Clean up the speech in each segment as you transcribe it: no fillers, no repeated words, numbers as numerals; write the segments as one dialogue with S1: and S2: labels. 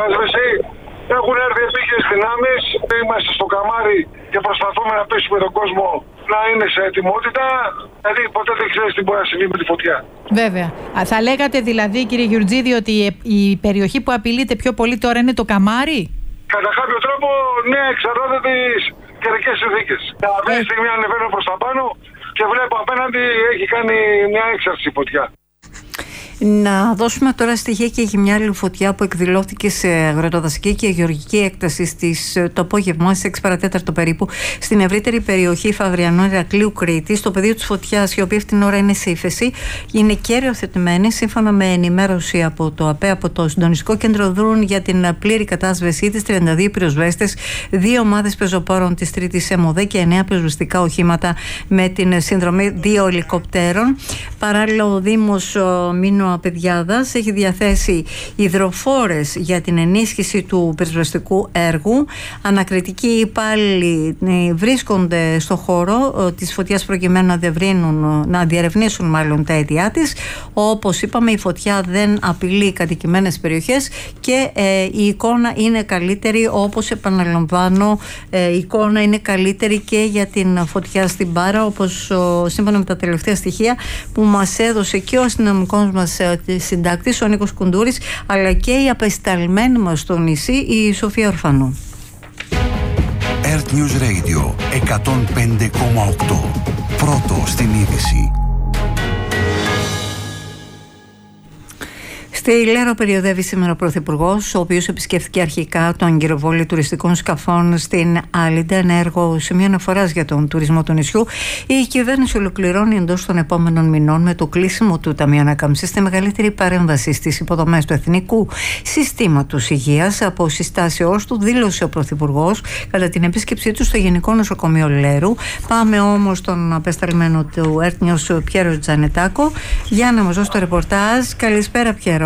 S1: κατάσβεση. Έχουν έρθει επίκαιρες δυνάμεις. Είμαστε στο καμάρι και προσπαθούμε να πείσουμε τον κόσμο να είναι σε ετοιμότητα. Δηλαδή, ποτέ δεν ξέρεις τι μπορεί να συμβεί με τη φωτιά.
S2: Βέβαια. Θα λέγατε δηλαδή, κύριε Γεωργίδη, ότι η περιοχή που απειλείται πιο πολύ τώρα είναι το καμάρι.
S1: Κατά κάποιο τρόπο, ναι, εξαρτάται τις καιρικές συνθήκες. Αυτή τη στιγμή ανεβαίνω προς τα πάνω και βλέπω απέναντι έχει κάνει μια έξαρση φωτιά.
S3: Να δώσουμε τώρα στοιχεία και για μια άλλη φωτιά που εκδηλώθηκε σε αγροτοδασική και γεωργική έκταση το απόγευμα στις 6 παρατέταρτο περίπου στην ευρύτερη περιοχή Φαβριανού Ηρακλείου Κρήτης. Το πεδίο της φωτιάς, η οποία αυτήν την ώρα είναι σε ύφεση, είναι κέριο θετημένη. Σύμφωνα με ενημέρωση από το ΑΠΕ, από το Συντονιστικό Κέντρο, δρούν για την πλήρη κατάσβεσή της 32 πυροσβέστες, 2 ομάδες πεζοπόρων της 3ης ΕΜΟΔΕ και 9 πυροσβεστικά οχήματα με την συνδρομή 2 ελικοπτέρων. Παράλληλα, ο Δήμος Μήνου Απεδιάδας έχει διαθέσει υδροφόρες για την ενίσχυση του πυροσβεστικού έργου. Ανακριτικοί υπάλληλοι βρίσκονται στο χώρο της φωτιάς προκειμένου να διερευνήσουν μάλλον τα αίτια της. Όπως είπαμε, η φωτιά δεν απειλεί κατοικημένες περιοχές και η εικόνα είναι καλύτερη, όπως επαναλαμβάνω, η εικόνα είναι καλύτερη και για την φωτιά στην Πάρα, όπως σύμφωνα με τα τελευταία στοιχεία που μας έδωσε και ο αστυνομικός μας συντάκτης, ο Νίκος Κουντούρης, αλλά και η απεσταλμένη μας στο νησί, η Σοφία Ορφανού.
S4: Earth News Radio 105,8. Πρώτο στην είδηση.
S3: Στη Λέρο περιοδεύει σήμερα ο Πρωθυπουργός, ο οποίος επισκέφθηκε αρχικά το αγκυροβόλιο τουριστικών σκαφών στην Άλιντα, ένα έργο σημείο αναφοράς για τον τουρισμό του νησιού. Η κυβέρνηση ολοκληρώνει εντός των επόμενων μηνών με το κλείσιμο του Ταμείου Ανάκαμψης τη μεγαλύτερη παρέμβαση στις υποδομές του Εθνικού Συστήματος Υγείας. Από συστάσεώς του, δήλωσε ο Πρωθυπουργός κατά την επίσκεψή του στο Γενικό Νοσοκομείο Λέρου. Πάμε όμως στον απεσταλμένο του Earth News, Πιέρο Τζανετάκο, για να μας δώσει το ρεπορτάζ. Καλησπέρα, Πιέρο.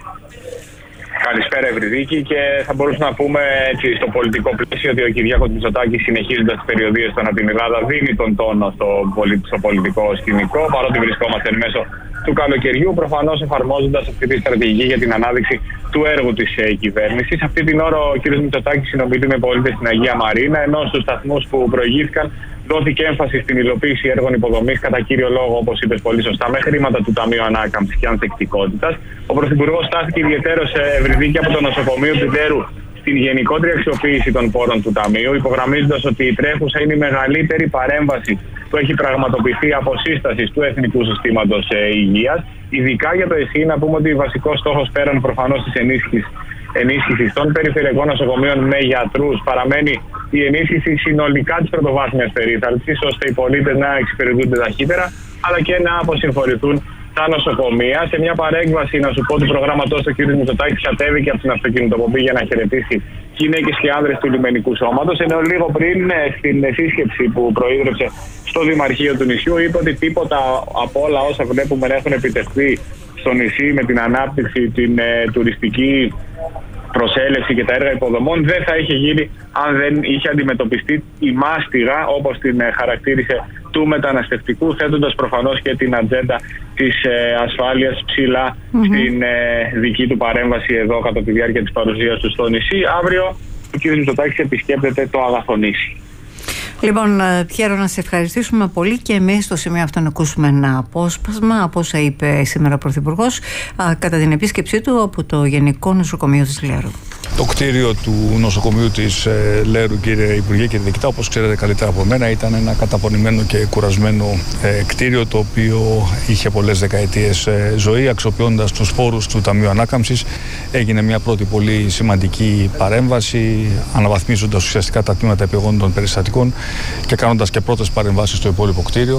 S5: Καλησπέρα, Ευρυδίκη, και θα μπορούσαμε να πούμε έτσι στο πολιτικό πλαίσιο ότι ο Κυριάκος Μητσοτάκης, συνεχίζοντας τις περιοδίες του ανά την Ελλάδα, δίνει τον τόνο στο πολιτικό σκηνικό, παρότι βρισκόμαστε εν μέσω του καλοκαιριού, προφανώς εφαρμόζοντας αυτή τη στρατηγική για την ανάδειξη του έργου της κυβέρνησης. Αυτή την ώρα ο κ. Μητσοτάκης συνομιλεί με πολίτες στην Αγία Μαρίνα, ενώ στους σταθμούς που προηγήθηκαν δόθηκε έμφαση στην υλοποίηση έργων υποδομής, κατά κύριο λόγο, όπως είπες πολύ σωστά, με χρήματα του Ταμείου Ανάκαμψης και Ανθεκτικότητας. Ο Πρωθυπουργός στάθηκε ιδιαιτέρως σε Ευρυδίκη από το νοσοκομείο του Λέρου στην γενικότερη αξιοποίηση των πόρων του Ταμείου, υπογραμμίζοντας ότι η τρέχουσα είναι η μεγαλύτερη παρέμβαση που έχει πραγματοποιηθεί από σύσταση του Εθνικού Συστήματος Υγείας. Ειδικά για το ΕΣΥ, να πούμε ότι βασικός στόχος, πέραν προφανώς της ενίσχυσης των περιφερειακών νοσοκομείων με γιατρούς, παραμένει η ενίσχυση συνολικά της πρωτοβάθμιας περίθαλψης, ώστε οι πολίτες να εξυπηρετούνται ταχύτερα, αλλά και να αποσυμφορηθούν τα νοσοκομεία. Σε μια παρέκβαση, να σου πω, του προγράμματος του κ. Μητσοτάκης κατέβηκε από την αυτοκινητοπομπή για να χαιρετήσει γυναίκες και άνδρες του λιμενικού σώματος, ενώ λίγο πριν στην σύσκεψη που προείδρευσε στο Δημαρχείο του νησιού είπε ότι τίποτα από όλα όσα βλέπουμε να έχουν επιτευχθεί στο νησί με την ανάπτυξη, την τουριστική προσέλευση και τα έργα υποδομών δεν θα είχε γίνει αν δεν είχε αντιμετωπιστεί η μάστιγα, όπως την χαρακτήρισε, του μεταναστευτικού, θέτοντας προφανώς και την ατζέντα της ασφάλειας ψηλά στην δική του παρέμβαση εδώ κατά τη διάρκεια της παρουσίας του στο νησί. Αύριο ο κ. Μητσοτάκης επισκέπτεται το Αγαθονήσι.
S3: Λοιπόν, Πιέρο, να σε ευχαριστήσουμε πολύ και εμείς στο σημείο αυτό να ακούσουμε ένα απόσπασμα από όσα είπε σήμερα ο Πρωθυπουργός κατά την επίσκεψή του από το Γενικό Νοσοκομείο της Λέρου.
S6: Το κτίριο του νοσοκομείου της Λέρου, κύριε Υπουργέ, κύριε Διοικητά, όπως ξέρετε καλύτερα από μένα, ήταν ένα καταπονημένο και κουρασμένο κτίριο, το οποίο είχε πολλές δεκαετίες ζωή. Αξιοποιώντας τους πόρους του Ταμείου Ανάκαμψης, έγινε μια πρώτη πολύ σημαντική παρέμβαση, αναβαθμίζοντας ουσιαστικά τα τμήματα επιγόντων περιστατικών και κάνοντας και πρώτες παρεμβάσεις στο υπόλοιπο κτίριο.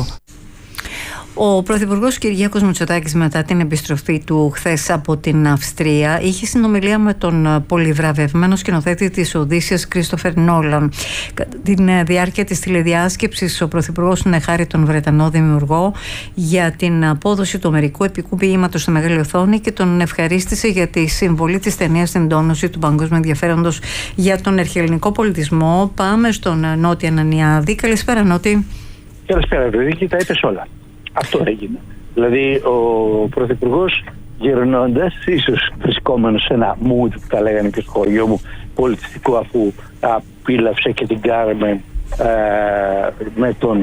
S3: Ο Πρωθυπουργός Κυριάκος Μητσοτάκης, μετά την επιστροφή του χθες από την Αυστρία, είχε συνομιλία με τον πολυβραβευμένο σκηνοθέτη της Οδύσσιας Κρίστοφερ Νόλαν. Κατά τη διάρκεια της τηλεδιάσκεψης, ο Πρωθυπουργός συνεχάρη τον Βρετανό δημιουργό για την απόδοση του αμερικού επικού ποίηματος στη μεγάλη οθόνη και τον ευχαρίστησε για τη συμβολή της ταινίας στην τόνωση του παγκόσμιου ενδιαφέροντος για τον αρχαιελληνικό πολιτισμό. Πάμε στον Νότι Ανανιάδη. Καλησπέρα, Νότι.
S7: Καλησπέρα, Ευρυδίκη, τα είπες όλα. Αυτό έγινε. Δηλαδή, ο Πρωθυπουργός γυρνώντας, ίσως βρισκόμενος σε ένα mood που τα λέγανε και στο χωριό μου, πολιτιστικό, αφού απίλαυσε και την Κάρμεν με τον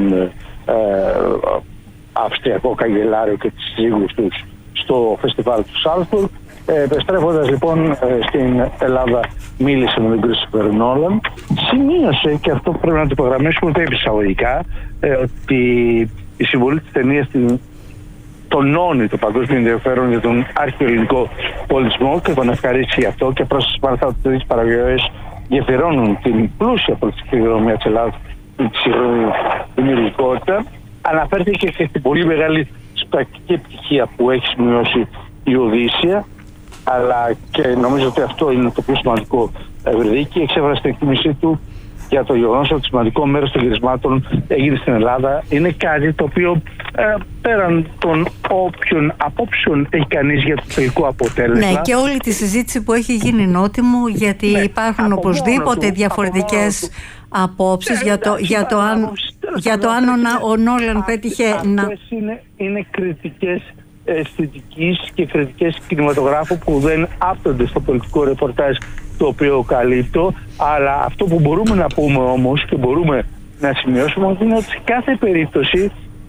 S7: Αυστριακό Καγκελάριο και τις σύζυγους τους στο φεστιβάλ του Σάλτσμπουργκ. Επιστρέφοντας λοιπόν στην Ελλάδα, μίλησε με τον Κρίστοφερ Νόλαν. Σημείωσε, και αυτό πρέπει να το υπογραμμίσουμε ούτε επεισαγωγικά, ότι η συμβολή της ταινίας τονώνει το παγκόσμιο ενδιαφέρον για τον αρχαιοελληνικό πολιτισμό και τον ευχαρίστησε γι' αυτό, και προς τις παραστατικές παραγωγές γεφυρώνουν την πλούσια πολιτιστική δρομία της Ελλάδας, τη σύγχρονη δημιουργικότητα. Αναφέρθηκε και στην πολύ μεγάλη πρακτική επιτυχία που έχει σημειώσει η Οδύσσεια, αλλά και νομίζω ότι αυτό είναι το πιο σημαντικό ευρυδίκη. Εξέφρασε την εκτίμησή του για το γεγονός ότι σημαντικό μέρος των γυρισμάτων έγινε στην Ελλάδα. Είναι κάτι το οποίο πέραν των όποιων απόψεων έχει κανείς για το τελικό αποτέλεσμα.
S3: Ναι, και όλη τη συζήτηση που έχει γίνει νότιμο, γιατί υπάρχουν οπωσδήποτε διαφορετικές απόψεις για το αν ο Νόλαν πέτυχε να...
S7: Είναι κριτικές αισθητικής και κριτικές κινηματογράφου που δεν άπτονται στο πολιτικό ρεπορτάζ το οποίο καλύπτω, αλλά αυτό που μπορούμε να πούμε όμως και μπορούμε να σημειώσουμε είναι ότι σε κάθε περίπτωση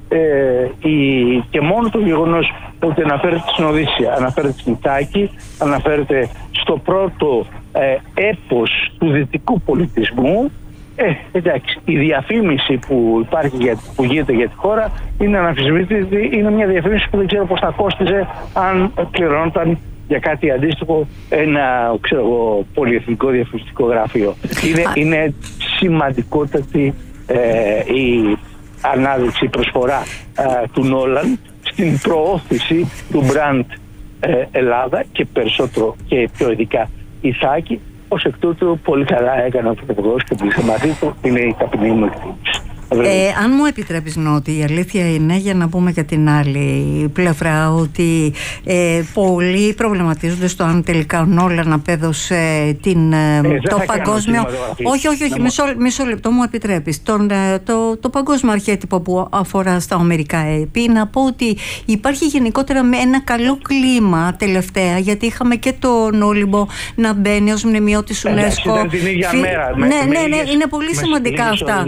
S7: και μόνο το γεγονός ότι αναφέρεται στην Οδύσσεια, αναφέρεται στην Ιτάκη, αναφέρεται στο πρώτο έπος του δυτικού πολιτισμού, εντάξει, η διαφήμιση που υπάρχει που γίνεται για τη χώρα είναι αναμφισβήτητη. Είναι μια διαφήμιση που δεν ξέρω πώς θα κόστιζε αν πληρώνονταν για κάτι αντίστοιχο ένα, πολυεθνικό διαφημιστικό γραφείο. Είναι σημαντικότατη η ανάδειξη, η προσφορά του Νόλαν στην προώθηση του brand Ελλάδα, και περισσότερο και πιο ειδικά Ιθάκη. Ως εκ τούτου πολύ καλά έκανε ο Πρωθυπουργός και που είσαι μαζί του, είναι η ταπεινή μου εκτίμηση.
S3: Αν μου επιτρέπεις, Νότι, η αλήθεια είναι, για να πούμε για την άλλη πλευρά, ότι πολλοί προβληματίζονται στο αν τελικά ο Νόλαν απέδωσε το παγκόσμιο... Όχι, μισό λεπτό μου επιτρέπεις. Το παγκόσμιο αρχέτυπο που αφορά στα ομερικά έπι, να πω ότι υπάρχει γενικότερα με ένα καλό κλίμα τελευταία, γιατί είχαμε και τον Όλυμπο να μπαίνει ως μνημείο της UNESCO. Ναι, είναι πολύ σημαντικά αυτά.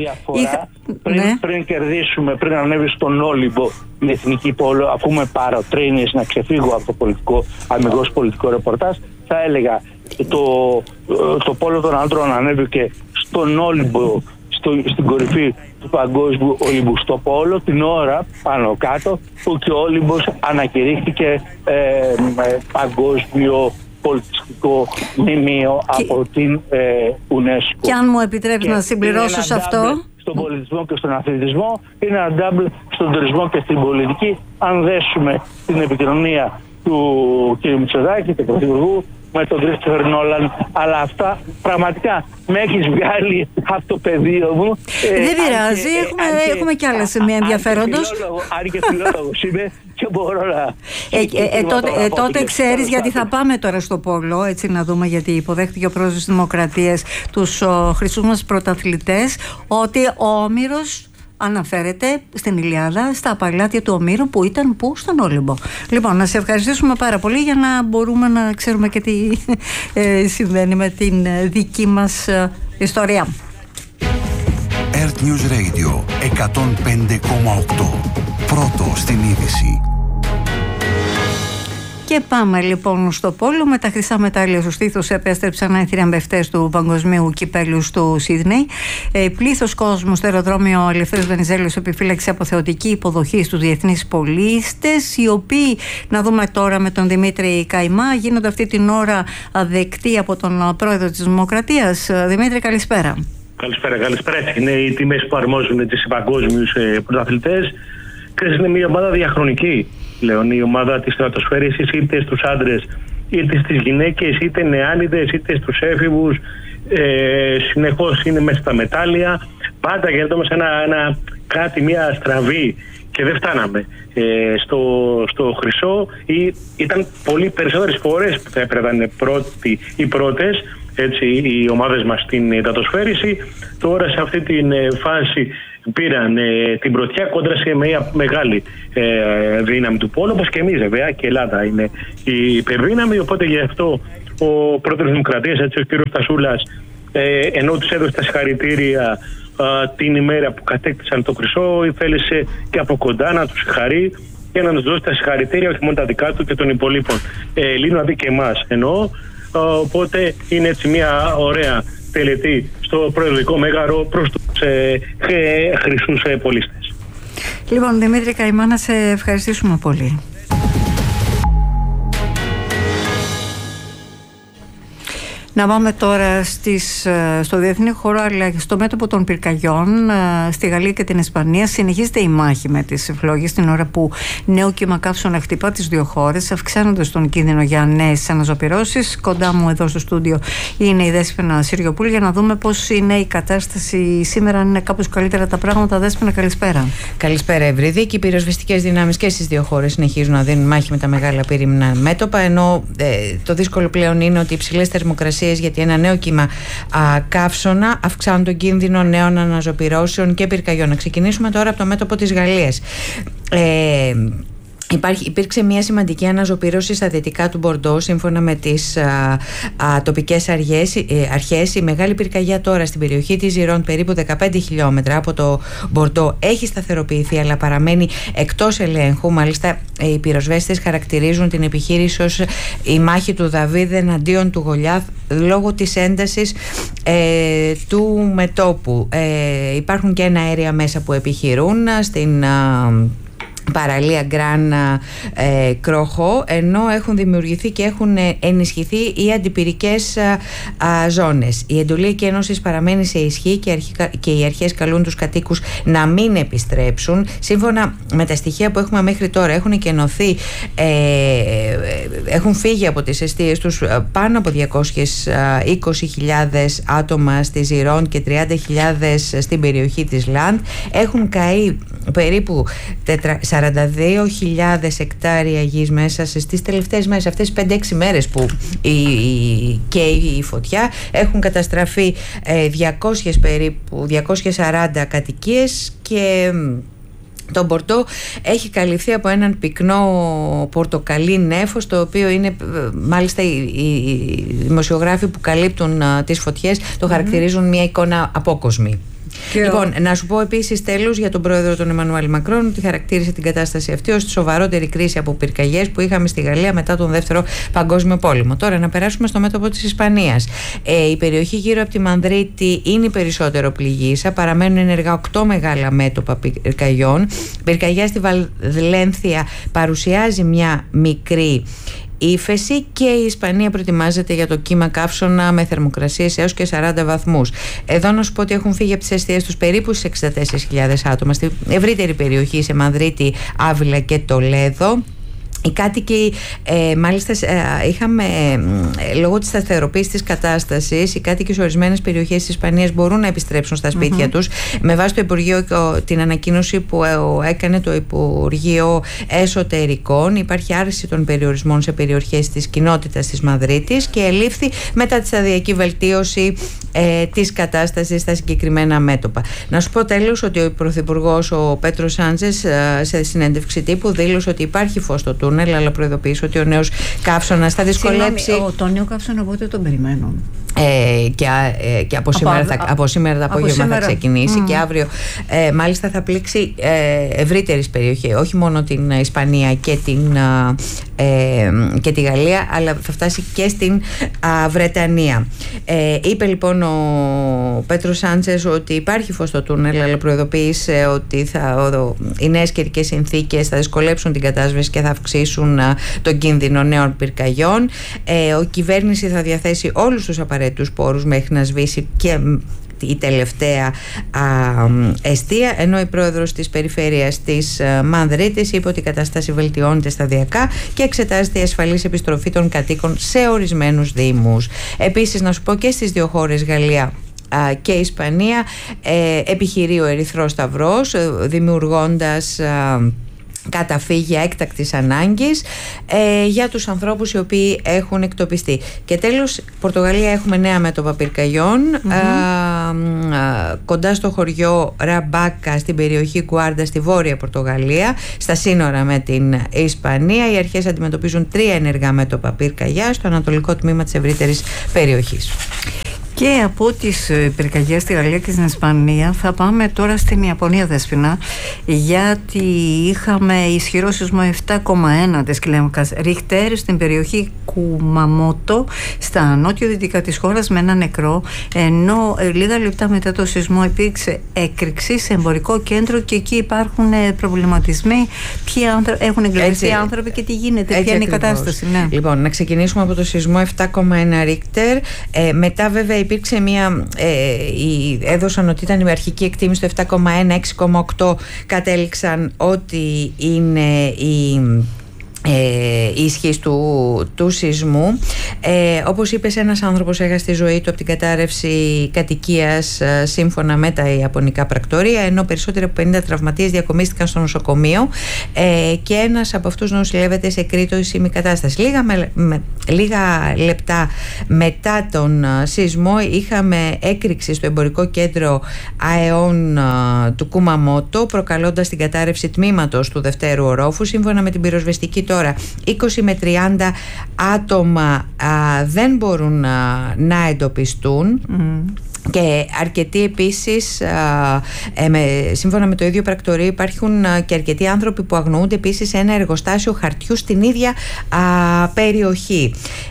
S7: Πριν ανέβει στον Όλυμπο η εθνική πόλο, αφού με παροτρύνεις να ξεφύγω από το αμυγός πολιτικό ρεπορτάζ, θα έλεγα το πόλο των άντρων ανέβηκε στον Όλυμπο, στην κορυφή του παγκόσμιου Ολυμπουστό πόλο, την ώρα πάνω κάτω που και ο Όλυμπος ανακηρύχθηκε παγκόσμιο πολιτιστικό μνημείο από την UNESCO.
S3: Και αν μου επιτρέπεις να συμπληρώσω σε αυτό,
S7: στον πολιτισμό και στον αθλητισμό, είναι ένα double στον τουρισμό και στην πολιτική. Αν δέσουμε την επικοινωνία του κ. Μητσοτάκη, του Πρωθυπουργού, με τον Κρίστοφερ Νόλαν, αλλά αυτά πραγματικά με έχεις βγάλει από το πεδίο μου.
S3: Δεν πειράζει, έχουμε κι άλλα σημεία ενδιαφέροντος.
S7: Αν και φιλόλογος είμαι και μπορώ να...
S3: Τότε ξέρεις, γιατί θα πάμε τώρα στο πόλο, έτσι να δούμε, γιατί υποδέχτηκε ο πρόεδρος της Δημοκρατίας τους χρυσούς μας πρωταθλητές, ότι ο Όμηρος αναφέρεται στην Ηλιάδα, στα παλάτια του Ομήρου που ήταν στον Όλυμπο. Λοιπόν, να σε ευχαριστήσουμε πάρα πολύ για να μπορούμε να ξέρουμε και τι συμβαίνει με την δική μας ιστορία.
S4: Earth News Radio 105,8. Πρώτο στην είδηση.
S3: Και πάμε λοιπόν στο πόλο. Με τα χρυσά μετάλλια στο στήθος επέστρεψαν οι θριαμβευτές του Παγκοσμίου Κυπέλλου στο Σίδνεϊ. Πλήθος κόσμου στο αεροδρόμιο Ελευθέριος Βενιζέλος επιφύλαξε αποθεωτική υποδοχή στους διεθνείς πολίτες, οι οποίοι, να δούμε τώρα με τον Δημήτρη Καϊμά, γίνονται αυτή την ώρα δεκτοί από τον πρόεδρο της Δημοκρατίας. Δημήτρη, καλησπέρα.
S8: Καλησπέρα. Είναι οι τιμές που αρμόζουν τις παγκόσμιους πρωταθλητές και είναι μια ομάδα διαχρονική. Πλέον η ομάδα της στρατοσφαίρησης, είτε στους άντρες είτε στις γυναίκες, είτε νεάνιδες είτε στους έφηβους, συνεχώς είναι μέσα στα μετάλλια. Πάντα γινόταν σε μια στραβή και δεν φτάναμε στο χρυσό. Ήταν πολύ περισσότερες φορές που θα έπρεπε να είναι οι πρώτες, έτσι, οι ομάδες μας στην στρατοσφαίριση. Τώρα σε αυτή την φάση πήραν την πρωτιά κόντρα σε μια μεγάλη δύναμη του πόλου, όπως και εμείς βέβαια, και η Ελλάδα είναι η υπερδύναμη, οπότε γι' αυτό ο πρόεδρος της Δημοκρατίας, έτσι, ο κ. Στασούλας, ενώ τους έδωσε τα συγχαρητήρια την ημέρα που κατέκτησαν το Χρυσό, θέλησε και από κοντά να τους συγχαρεί και να τους δώσει τα συγχαρητήρια, όχι μόνο τα δικά του και των υπολείπων Ελλήνων, δηλαδή και εμάς εννοώ. Οπότε είναι έτσι μια ωραία τελετή στο προεδρικό μέγαρο προς τους χρυσούς πολίστες.
S3: Λοιπόν, Δημήτρη Καημά, να σε ευχαριστήσουμε πολύ. Να πάμε τώρα στο διεθνή χώρο, αλλά στο μέτωπο των πυρκαγιών στη Γαλλία και την Ισπανία. Συνεχίζεται η μάχη με τις φλόγες την ώρα που νέο κύμα καύσωνα χτυπά τις δύο χώρες, αυξάνοντας τον κίνδυνο για νέες αναζωπυρώσεις. Κοντά μου εδώ στο στούντιο είναι η Δέσποινα Συριοπούλη για να δούμε πώς είναι η κατάσταση σήμερα, αν είναι κάπως καλύτερα τα πράγματα. Δέσποινα, καλησπέρα.
S9: Καλησπέρα, Ευρύδη. Και οι πυροσβεστικές δυνάμεις και στις δύο χώρες συνεχίζουν να δίνουν μάχη με τα μεγάλα πυρήμνα μέτωπα. Ενώ το δύσκολο πλέον είναι ότι οι υψηλές θερμοκρασίες, γιατί ένα νέο κύμα καύσωνα αυξάνουν τον κίνδυνο νέων αναζωπυρώσεων και πυρκαγιών. Να ξεκινήσουμε τώρα από το μέτωπο της Γαλλίας. Υπήρξε μια σημαντική αναζωπήρωση στα δυτικά του Μπορντό, σύμφωνα με τις τοπικές αρχές. Η μεγάλη πυρκαγιά τώρα στην περιοχή της Ζιρών, περίπου 15 χιλιόμετρα από το Μπορντό, έχει σταθεροποιηθεί αλλά παραμένει εκτός ελέγχου. Μάλιστα, οι πυροσβέστες χαρακτηρίζουν την επιχείρηση ως η μάχη του Δαβίδ εναντίον του Γολιάθ, λόγω της έντασης του μετώπου. Υπάρχουν και ένα αέρια μέσα που επιχειρούν στην παραλία Γκραν Κροχό, ενώ έχουν δημιουργηθεί και έχουν ενισχυθεί οι αντιπυρικές ζώνες. Η εντολή εκένωσης παραμένει σε ισχύ και οι αρχές καλούν τους κατοίκους να μην επιστρέψουν. Σύμφωνα με τα στοιχεία που έχουμε μέχρι τώρα, έχουν εκενωθεί, έχουν φύγει από τις εστίες τους πάνω από 220.000 άτομα στη Ζιρόν και 30.000 στην περιοχή της Λαντ. Έχουν καεί περίπου 42.000 εκτάρια γης μέσα στις τελευταίες μέρες, αυτές τις 5-6 μέρες που καίει η φωτιά. Έχουν καταστραφεί 240 κατοικίες και το Μπορντό έχει καλυφθεί από έναν πυκνό πορτοκαλί νέφος, το οποίο είναι, μάλιστα οι δημοσιογράφοι που καλύπτουν τις φωτιές το χαρακτηρίζουν μια εικόνα απόκοσμη. Λοιπόν, να σου πω επίσης τέλος για τον πρόεδρο τον Εμμανουέλ Μακρόν, ότι χαρακτήρισε την κατάσταση αυτή ως τη σοβαρότερη κρίση από πυρκαγιές που είχαμε στη Γαλλία μετά τον Δεύτερο Παγκόσμιο Πόλεμο. Τώρα να περάσουμε στο μέτωπο της Ισπανίας. Η περιοχή γύρω από τη Μανδρίτη είναι η περισσότερο πληγήσα. Παραμένουν ενεργά 8 μεγάλα μέτωπα πυρκαγιών. Πυρκαγιά στη Βαλένθια παρουσιάζει μια μικρή ύφεση και η Ισπανία προετοιμάζεται για το κύμα καύσωνα με θερμοκρασίες έως και 40 βαθμούς. Εδώ να σου πω ότι έχουν φύγει από τις εστίες τους περίπου στις 64.000 άτομα στη ευρύτερη περιοχή, σε Μανδρίτη, Άβυλα και Τολέδο. Οι κάτοικοι, μάλιστα, είχαμε λόγω της σταθεροποίησης της κατάστασης, οι κάτοικοι σε ορισμένες περιοχές της Ισπανίας μπορούν να επιστρέψουν στα σπίτια τους. Με βάση το Υπουργείο, την ανακοίνωση που έκανε το Υπουργείο Εσωτερικών, υπάρχει άρση των περιορισμών σε περιοχές της κοινότητας της Μαδρίτης και ελήφθη μετά τη σταδιακή βελτίωση της κατάστασης στα συγκεκριμένα μέτωπα. Να σου πω τέλος ότι ο Πρωθυπουργός, ο Πέτρο Σάντσες, σε συνέντευξη τύπου δήλωσε ότι υπάρχει φως στο τούνελ, αλλά προειδοποιήσω ότι ο νέος καύσωνας θα δυσκολέψει.
S3: Το νέο καύσωνα πότε τον περιμένουν?
S9: Και από σήμερα το απόγευμα θα ξεκινήσει και αύριο μάλιστα θα πλήξει ευρύτερης περιοχή, όχι μόνο την Ισπανία και τη Γαλλία, αλλά θα φτάσει και στην Βρετανία. Είπε λοιπόν ο Πέτρος Σάντσες ότι υπάρχει φως στο τούνελ, αλλά προειδοποίησε ότι οι νέες καιρικές συνθήκες θα δυσκολέψουν την κατάσβεση και θα αυξήσουν τον κίνδυνο νέων πυρκαγιών. Η κυβέρνηση θα διαθέσει όλους τους απαραίτητους πόρους μέχρι να σβήσει και η τελευταία εστία, ενώ η πρόεδρος της περιφέρειας της Μανδρίτης είπε ότι η κατάσταση βελτιώνεται σταδιακά και εξετάζεται η ασφαλής επιστροφή των κατοίκων σε ορισμένους δήμους. Επίσης να σου πω και στις δύο χώρες, Γαλλία και Ισπανία, επιχειρεί ο Ερυθρός Σταυρός, δημιουργώντας καταφύγια έκτακτης ανάγκης για τους ανθρώπους οι οποίοι έχουν εκτοπιστεί. Και τέλος, Πορτογαλία, έχουμε νέα μέτωπα πυρκαγιών κοντά στο χωριό Ραμπάκα στην περιοχή Κουάρντα στη Βόρεια Πορτογαλία, στα σύνορα με την Ισπανία. Οι αρχές αντιμετωπίζουν 3 ενεργά μέτωπα πυρκαγιά στο ανατολικό τμήμα της ευρύτερης περιοχής.
S3: Και από τις πυρκαγιές στη Γαλλία και στην Ισπανία θα πάμε τώρα στην Ιαπωνία, Δέσποινα, γιατί είχαμε ισχυρό σεισμό 7,1 της κλίμακας Ρίχτερ στην περιοχή Κουμαμότο στα νότιο-δυτικά της χώρας με ένα νεκρό, ενώ λίγα λεπτά μετά το σεισμό υπήρξε έκρηξη σε εμπορικό κέντρο και εκεί υπάρχουν προβληματισμοί. Ποιοι έχουν εγκλωβιστεί άνθρωποι και τι γίνεται, ποια είναι η κατάσταση. Ναι.
S9: Λοιπόν, να ξεκινήσουμε από το σεισμό 7,1 Ρίχτερ. Μετά βέβαια υπήρξε έδωσαν ότι ήταν η αρχική εκτίμηση το 7,1, 6,8 κατέληξαν ότι είναι η ισχύς του σεισμού. Όπως είπες, ένας άνθρωπος έχασε τη ζωή του από την κατάρρευση κατοικίας σύμφωνα με τα ιαπωνικά πρακτορία, ενώ περισσότεροι από 50 τραυματίες διακομίστηκαν στο νοσοκομείο και ένας από αυτούς νοσηλεύεται σε κρίσιμη κατάσταση. Λίγα λεπτά μετά τον σεισμό είχαμε έκρηξη στο εμπορικό κέντρο ΑΕΟΝ του Κουμαμότο, προκαλώντας την κατάρρευση τμήματος του δευτέρου ορόφου. Σύμφωνα με την πυροσβεστική τώρα, 20 με 30 άτομα δεν μπορούν να εντοπιστούν. Και αρκετοί επίσης, σύμφωνα με το ίδιο πρακτορείο, υπάρχουν και αρκετοί άνθρωποι που αγνοούνται επίσης σε ένα εργοστάσιο χαρτιού στην ίδια περιοχή.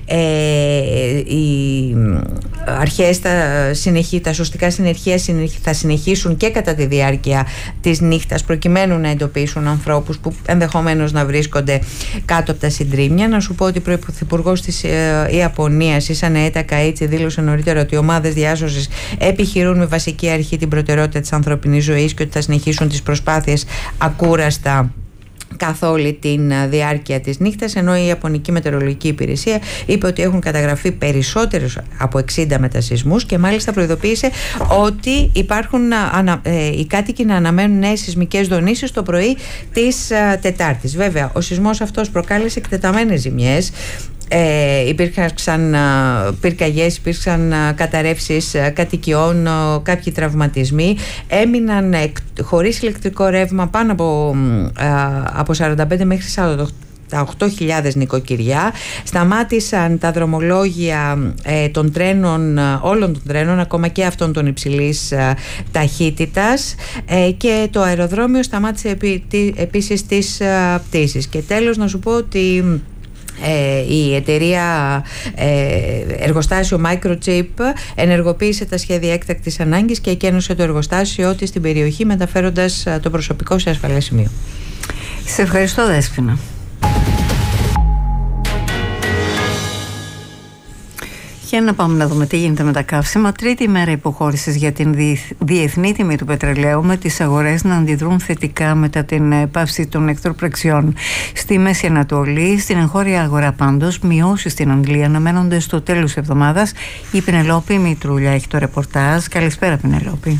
S9: Οι αρχές, τα σωστικά συνεργεία θα συνεχίσουν και κατά τη διάρκεια της νύχτας προκειμένου να εντοπίσουν ανθρώπους που ενδεχομένως να βρίσκονται κάτω από τα συντρίμμια. Να σου πω ότι ο Πρωθυπουργός της Ιαπωνίας, η Σανεέτα Καΐτσι, δήλωσε νωρίτερα ότι οι ομάδες διάσωσης επιχειρούν με βασική αρχή την προτεραιότητα της ανθρώπινης ζωής και ότι θα συνεχίσουν τις προσπάθειες ακούραστα καθ' όλη την διάρκεια της νύχτας, ενώ η Ιαπωνική Μετεωρολογική Υπηρεσία είπε ότι έχουν καταγραφεί περισσότερους από 60 μετασεισμούς και μάλιστα προειδοποίησε ότι οι κάτοικοι να αναμένουν νέες σεισμικές δονήσεις το πρωί της Τετάρτης. Βέβαια, ο σεισμός αυτός προκάλεσε εκτεταμένες ζημιές. Υπήρξαν πυρκαγιές, υπήρξαν καταρρεύσεις κατοικιών, κάποιοι τραυματισμοί. Έμειναν χωρίς ηλεκτρικό ρεύμα πάνω από 45 μέχρι 8.000 νοικοκυριά. Σταμάτησαν τα δρομολόγια των τρένων, όλων των τρένων, ακόμα και αυτών των υψηλής ταχύτητας, και το αεροδρόμιο σταμάτησε επίσης τις πτήσεις. Και τέλος να σου πω ότι η εταιρεία εργοστάσιο Microchip ενεργοποίησε τα σχέδια έκτακτης ανάγκης και εκένωσε το εργοστάσιο της στην περιοχή, μεταφέροντας το προσωπικό σε ασφαλές σημείο.
S3: Σε ευχαριστώ, Δέσποινα. Για να πάμε να δούμε τι γίνεται με τα καύσιμα. Τρίτη μέρα υποχώρησης για την διεθνή τιμή του πετρελαίου, με τις αγορές να αντιδρούν θετικά μετά την πάυση των εχθροπραξιών στη Μέση Ανατολή. Στην εγχώρια αγορά πάντως, μειώσεις στην Αγγλία αναμένονται στο τέλος της εβδομάδας. Η Πινελόπη Μητρούλια έχει το ρεπορτάζ. Καλησπέρα, Πινελόπη.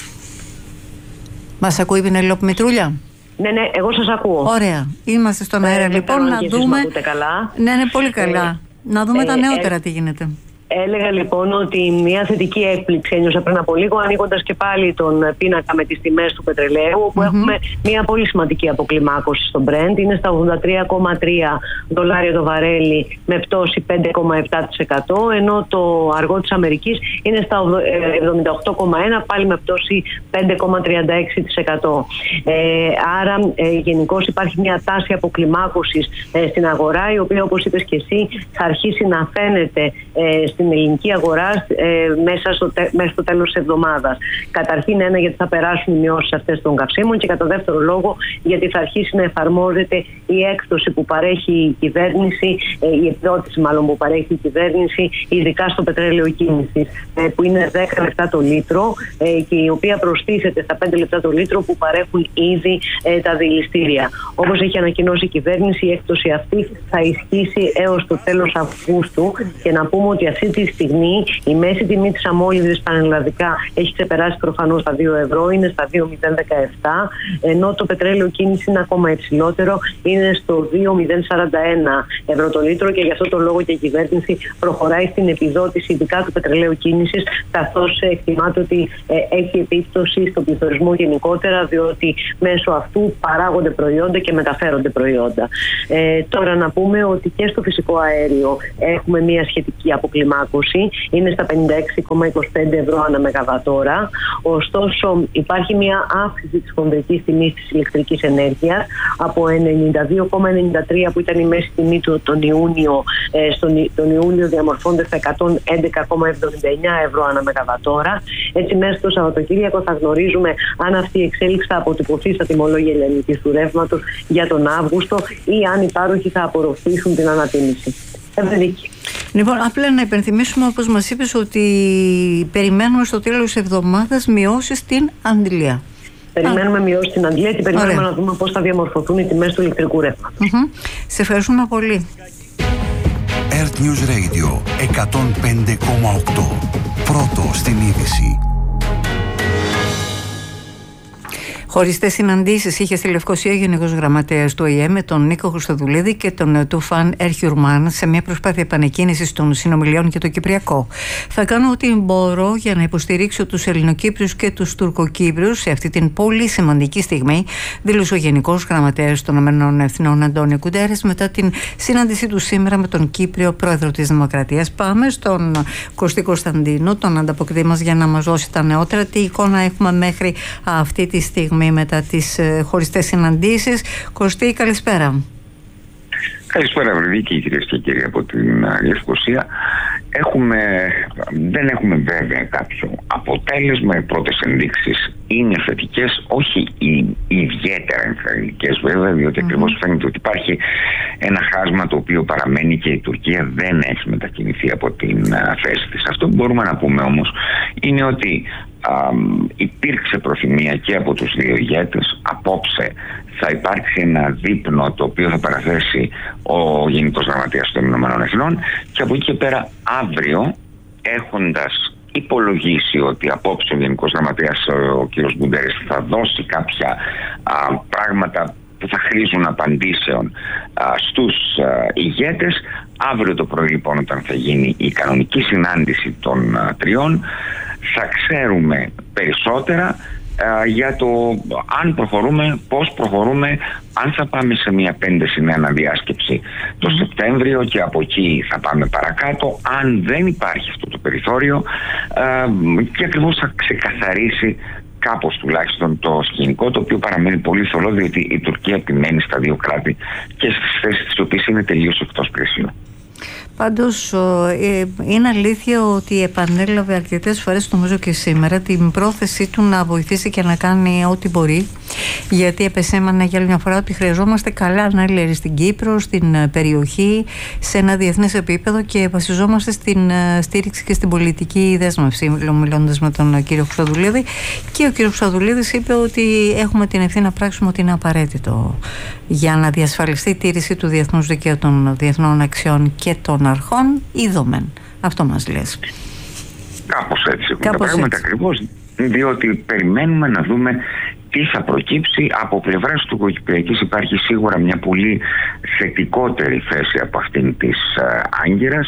S3: Μας ακούει η Πινελόπη Μητρούλια?
S10: Ναι, εγώ σας ακούω.
S3: Ωραία. Είμαστε στον αέρα λοιπόν να δούμε. Ναι, πολύ καλά. Να δούμε τα νεότερα τι γίνεται.
S10: Έλεγα λοιπόν ότι μια θετική έκπληξη ένιωσα πριν από λίγο, ανοίγοντας και πάλι τον πίνακα με τις τιμές του πετρελαίου, όπου έχουμε μια πολύ σημαντική αποκλιμάκωση στο Brent. Είναι στα $83,3 το βαρέλι, με πτώση 5,7%, ενώ το αργό της Αμερικής είναι στα 78,1, πάλι με πτώση 5,36%. Άρα γενικώς υπάρχει μια τάση αποκλιμάκωσης στην αγορά, η οποία, όπως είπες και εσύ, θα αρχίσει να φαίνεται στην ελληνική αγορά μέσα στο τέλος της εβδομάδας. Καταρχήν, γιατί θα περάσουν οι μειώσεις αυτές των καυσίμων, και κατά δεύτερο λόγο γιατί θα αρχίσει να εφαρμόζεται η έκπτωση που παρέχει η κυβέρνηση, η επιδότηση μάλλον που παρέχει η κυβέρνηση, ειδικά στο πετρέλαιο κίνησης, που είναι 10 λεπτά το λίτρο, και η οποία προστίθεται στα 5 λεπτά το λίτρο που παρέχουν ήδη τα δηληστήρια. Όπως έχει ανακοινώσει η κυβέρνηση, η έκπτωση αυτή θα ισχύσει έως το τέλος Αυγούστου, και να πούμε ότι αυτή Αυτή τη στιγμή η μέση τιμή της αμόλυβδης πανελλαδικά έχει ξεπεράσει προφανώς τα 2 ευρώ, είναι στα 2,017, ενώ το πετρέλαιο κίνηση είναι ακόμα υψηλότερο, είναι στο 2,041 ευρώ το λίτρο, και γι' αυτό το λόγο και η κυβέρνηση προχωράει στην επιδότηση ειδικά του πετρελαίου κίνησης, καθώς εκτιμάται ότι έχει επίπτωση στον πληθωρισμό γενικότερα, διότι μέσω αυτού παράγονται προϊόντα και μεταφέρονται προϊόντα. Τώρα να πούμε ότι και στο φυσικό αέριο έχουμε μια σχετική αποκλιμάκωση, είναι στα 56,25 ευρώ ανά μεγαβατόρα. Ωστόσο υπάρχει μια αύξηση της χονδρικής τιμής της ηλεκτρικής ενέργειας από 92,93 που ήταν η μέση τιμή του τον Ιούνιο, τον Ιούλιο διαμορφώνται στα 111,79 ευρώ ανά μεγαβατόρα. Έτσι μέσα στο Σαββατοκύριακο θα γνωρίζουμε αν αυτή η εξέλιξη θα αποτυπωθεί στα τιμολόγια ελληνικής του ρεύματος για τον Αύγουστο ή αν οι πάροχοι θα απορροφήσουν την ανατίμηση. Ευδική.
S3: Λοιπόν, απλά να υπενθυμίσουμε, όπως μας είπες, ότι περιμένουμε στο τέλος της εβδομάδας μειώσεις στην Αντλία.
S10: Περιμένουμε μειώσεις στην Αντλία και περιμένουμε να δούμε πώς θα διαμορφωθούν οι τιμές του ηλεκτρικού ρεύματος.
S3: Σε ευχαριστούμε πολύ.
S4: Earth News Radio 105,8. Πρώτο στην είδηση.
S3: Χωριστές συναντήσεις είχε στη Λευκοσία ο Γενικός Γραμματέας του ΟΗΕ με τον Νίκο Χρυστοδουλίδη και τον Τουφάν Ερχιουρμάν σε μια προσπάθεια επανεκκίνησης των συνομιλιών για το Κυπριακό. Θα κάνω ό,τι μπορώ για να υποστηρίξω τους Ελληνοκύπριους και τους Τουρκοκύπριους σε αυτή την πολύ σημαντική στιγμή, δήλωσε ο Γενικός Γραμματέας των ΗΠΑ Αντώνιο Κουτέρες μετά την συνάντησή του σήμερα με τον Κύπριο Πρόεδρο της Δημοκρατίας. Πάμε στον Κωστή Κωνσταντίνο, τον ανταποκριτή μας, για να μας δώσει τα νεότερα. Τι εικόνα έχουμε μέχρι αυτή τη στιγμή μετά τις χωριστές συναντήσεις. Κωστή, καλησπέρα.
S11: Καλησπέρα, Βρυδίκη, κυρίες και κύριοι από την Λευκοσία. Δεν έχουμε βέβαια κάποιο αποτέλεσμα. Οι πρώτες ενδείξεις είναι θετικές, όχι ιδιαίτερα ενθαρρυντικές βέβαια, διότι ακριβώς φαίνεται ότι υπάρχει ένα χάσμα το οποίο παραμένει και η Τουρκία δεν έχει μετακινηθεί από την θέση της. Αυτό που μπορούμε να πούμε όμως είναι ότι υπήρξε προθυμία και από τους δύο ηγέτες. Απόψε θα υπάρξει ένα δείπνο το οποίο θα παραθέσει ο Γενικός Γραμματέας των ΗΠΑ και από εκεί και πέρα αύριο, έχοντας υπολογίσει ότι απόψε ο Γενικός Γραμματέας ο κ. Γκουντέρες θα δώσει κάποια πράγματα που θα χρήζουν απαντήσεων στους ηγέτες, αύριο το πρωί λοιπόν, όταν θα γίνει η κανονική συνάντηση των τριών, θα ξέρουμε περισσότερα για το αν προχωρούμε, πώς προχωρούμε, αν θα πάμε σε μια 5+1 διάσκεψη το Σεπτέμβριο και από εκεί θα πάμε παρακάτω, αν δεν υπάρχει αυτό το περιθώριο, και ακριβώς θα ξεκαθαρίσει κάπως τουλάχιστον το σκηνικό, το οποίο παραμένει πολύ θολό, διότι η Τουρκία επιμένει στα δύο κράτη και στις θέσεις τις οποίες είναι τελείως εκτός πλαισίου.
S3: Πάντως είναι αλήθεια ότι επανέλαβε αρκετές φορές, νομίζω και σήμερα, την πρόθεσή του να βοηθήσει και να κάνει ό,τι μπορεί, γιατί επεσήμανε για άλλη μια φορά ότι χρειαζόμαστε καλά ανάλυση στην Κύπρο, στην περιοχή, σε ένα διεθνές επίπεδο, και βασιζόμαστε στην στήριξη και στην πολιτική δέσμευση, μιλώντας με τον κύριο Χρυστοδουλίδη. Και ο κύριος Χρυστοδουλίδης είπε ότι έχουμε την ευθύνη να πράξουμε ότι είναι απαραίτητο για να διασφαλιστεί η τήρηση του διεθνούς δικαίου, των διεθνών αξιών και των αρχών είδομεν. Αυτό μας λες.
S11: Κάπως έτσι. Τα πράγματα ακριβώς, διότι περιμένουμε να δούμε τι θα προκύψει. Από πλευράς του Κυπριακής υπάρχει σίγουρα μια πολύ θετικότερη θέση από αυτήν της Άγκυρας.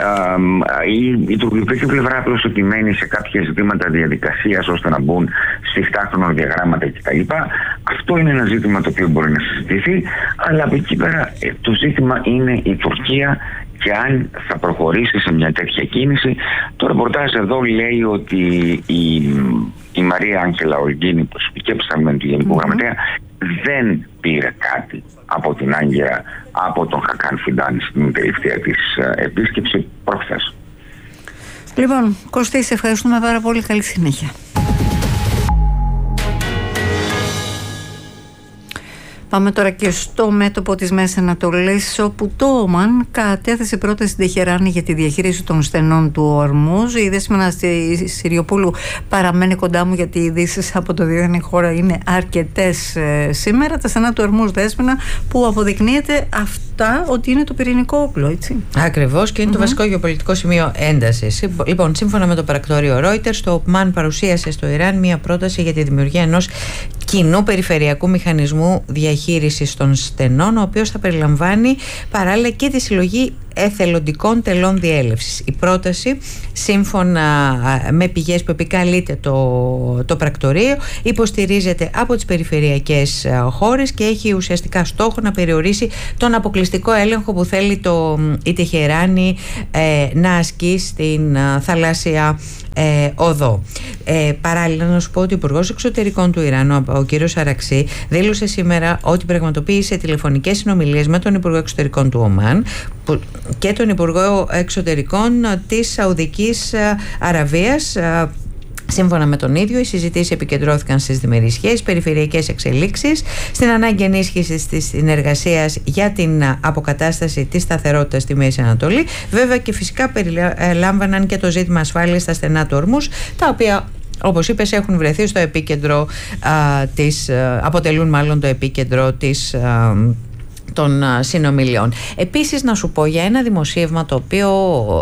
S11: Η τουρκική πλευρά απλώς επιμένει σε κάποια ζητήματα διαδικασίας ώστε να μπουν σφιχτά χρονοδιαγράμματα κτλ. Αυτό είναι ένα ζήτημα το οποίο μπορεί να συζητηθεί, αλλά από εκεί πέρα το ζήτημα είναι η Τουρκία και αν θα προχωρήσει σε μια τέτοια κίνηση. Το ρεπορτάζ εδώ λέει ότι η Μαρία Άγγελα Ολγκίνη, προσωπική επισταμένη του Γενικού Γραμματέα, δεν πήρε κάτι από την Άγκυρα, από τον Χακάν Φιντάν στην τελευταία της επίσκεψη προχθές.
S3: Λοιπόν, Κωστή, σε ευχαριστούμε πάρα πολύ. Καλή συνέχεια. Πάμε τώρα και στο μέτωπο της Μέσης Ανατολής, όπου το Ομάν κατέθεσε πρόταση στην Τεχεράνη για τη διαχείριση των στενών του Ορμούζ. Η Δέσποινα Συριοπούλου παραμένει κοντά μου, γιατί οι ειδήσεις από το διεθνή χώρα είναι αρκετές σήμερα. Τα στενά του Ορμούζ, Δέσποινα, που αποδεικνύεται αυτά ότι είναι το πυρηνικό όπλο, έτσι.
S9: Ακριβώς, και είναι το βασικό γεωπολιτικό σημείο έντασης. Λοιπόν, σύμφωνα με το πρακτόριο Reuters, το Ομάν παρουσίασε στο Ιράν μια πρόταση για τη δημιουργία ενός κοινού περιφερειακού μηχανισμού διαχείρισης των στενών, ο οποίος θα περιλαμβάνει παράλληλα και τη συλλογή εθελοντικών τελών διέλευσης. Η πρόταση, σύμφωνα με πηγές που επικαλείται το πρακτορείο, υποστηρίζεται από τις περιφερειακές χώρες και έχει ουσιαστικά στόχο να περιορίσει τον αποκλειστικό έλεγχο που θέλει η Τεχεράνη να ασκεί στην θαλάσσια οδό. Παράλληλα, να σου πω ότι ο Υπουργός Εξωτερικών του Ιράν, ο κ. Αραξί, δήλωσε σήμερα ότι πραγματοποίησε τηλεφωνικές συνομιλίες με τον Υπουργό Εξωτερικών του Ομάν και τον Υπουργό Εξωτερικών της Σαουδικής Αραβίας. Σύμφωνα με τον ίδιο, οι συζητήσεις επικεντρώθηκαν στις διμερείς σχέσεις, περιφερειακές εξελίξεις, στην ανάγκη ενίσχυσης της συνεργασίας για την αποκατάσταση της σταθερότητας στη Μέση Ανατολή. Βέβαια, και φυσικά περιλάμβαναν και το ζήτημα ασφάλειας στα στενά του Ορμούζ, τα οποία, όπως είπες, έχουν βρεθεί στο επίκεντρο αποτελούν μάλλον το επίκεντρο των συνομιλιών. Επίσης, να σου πω για ένα δημοσίευμα το οποίο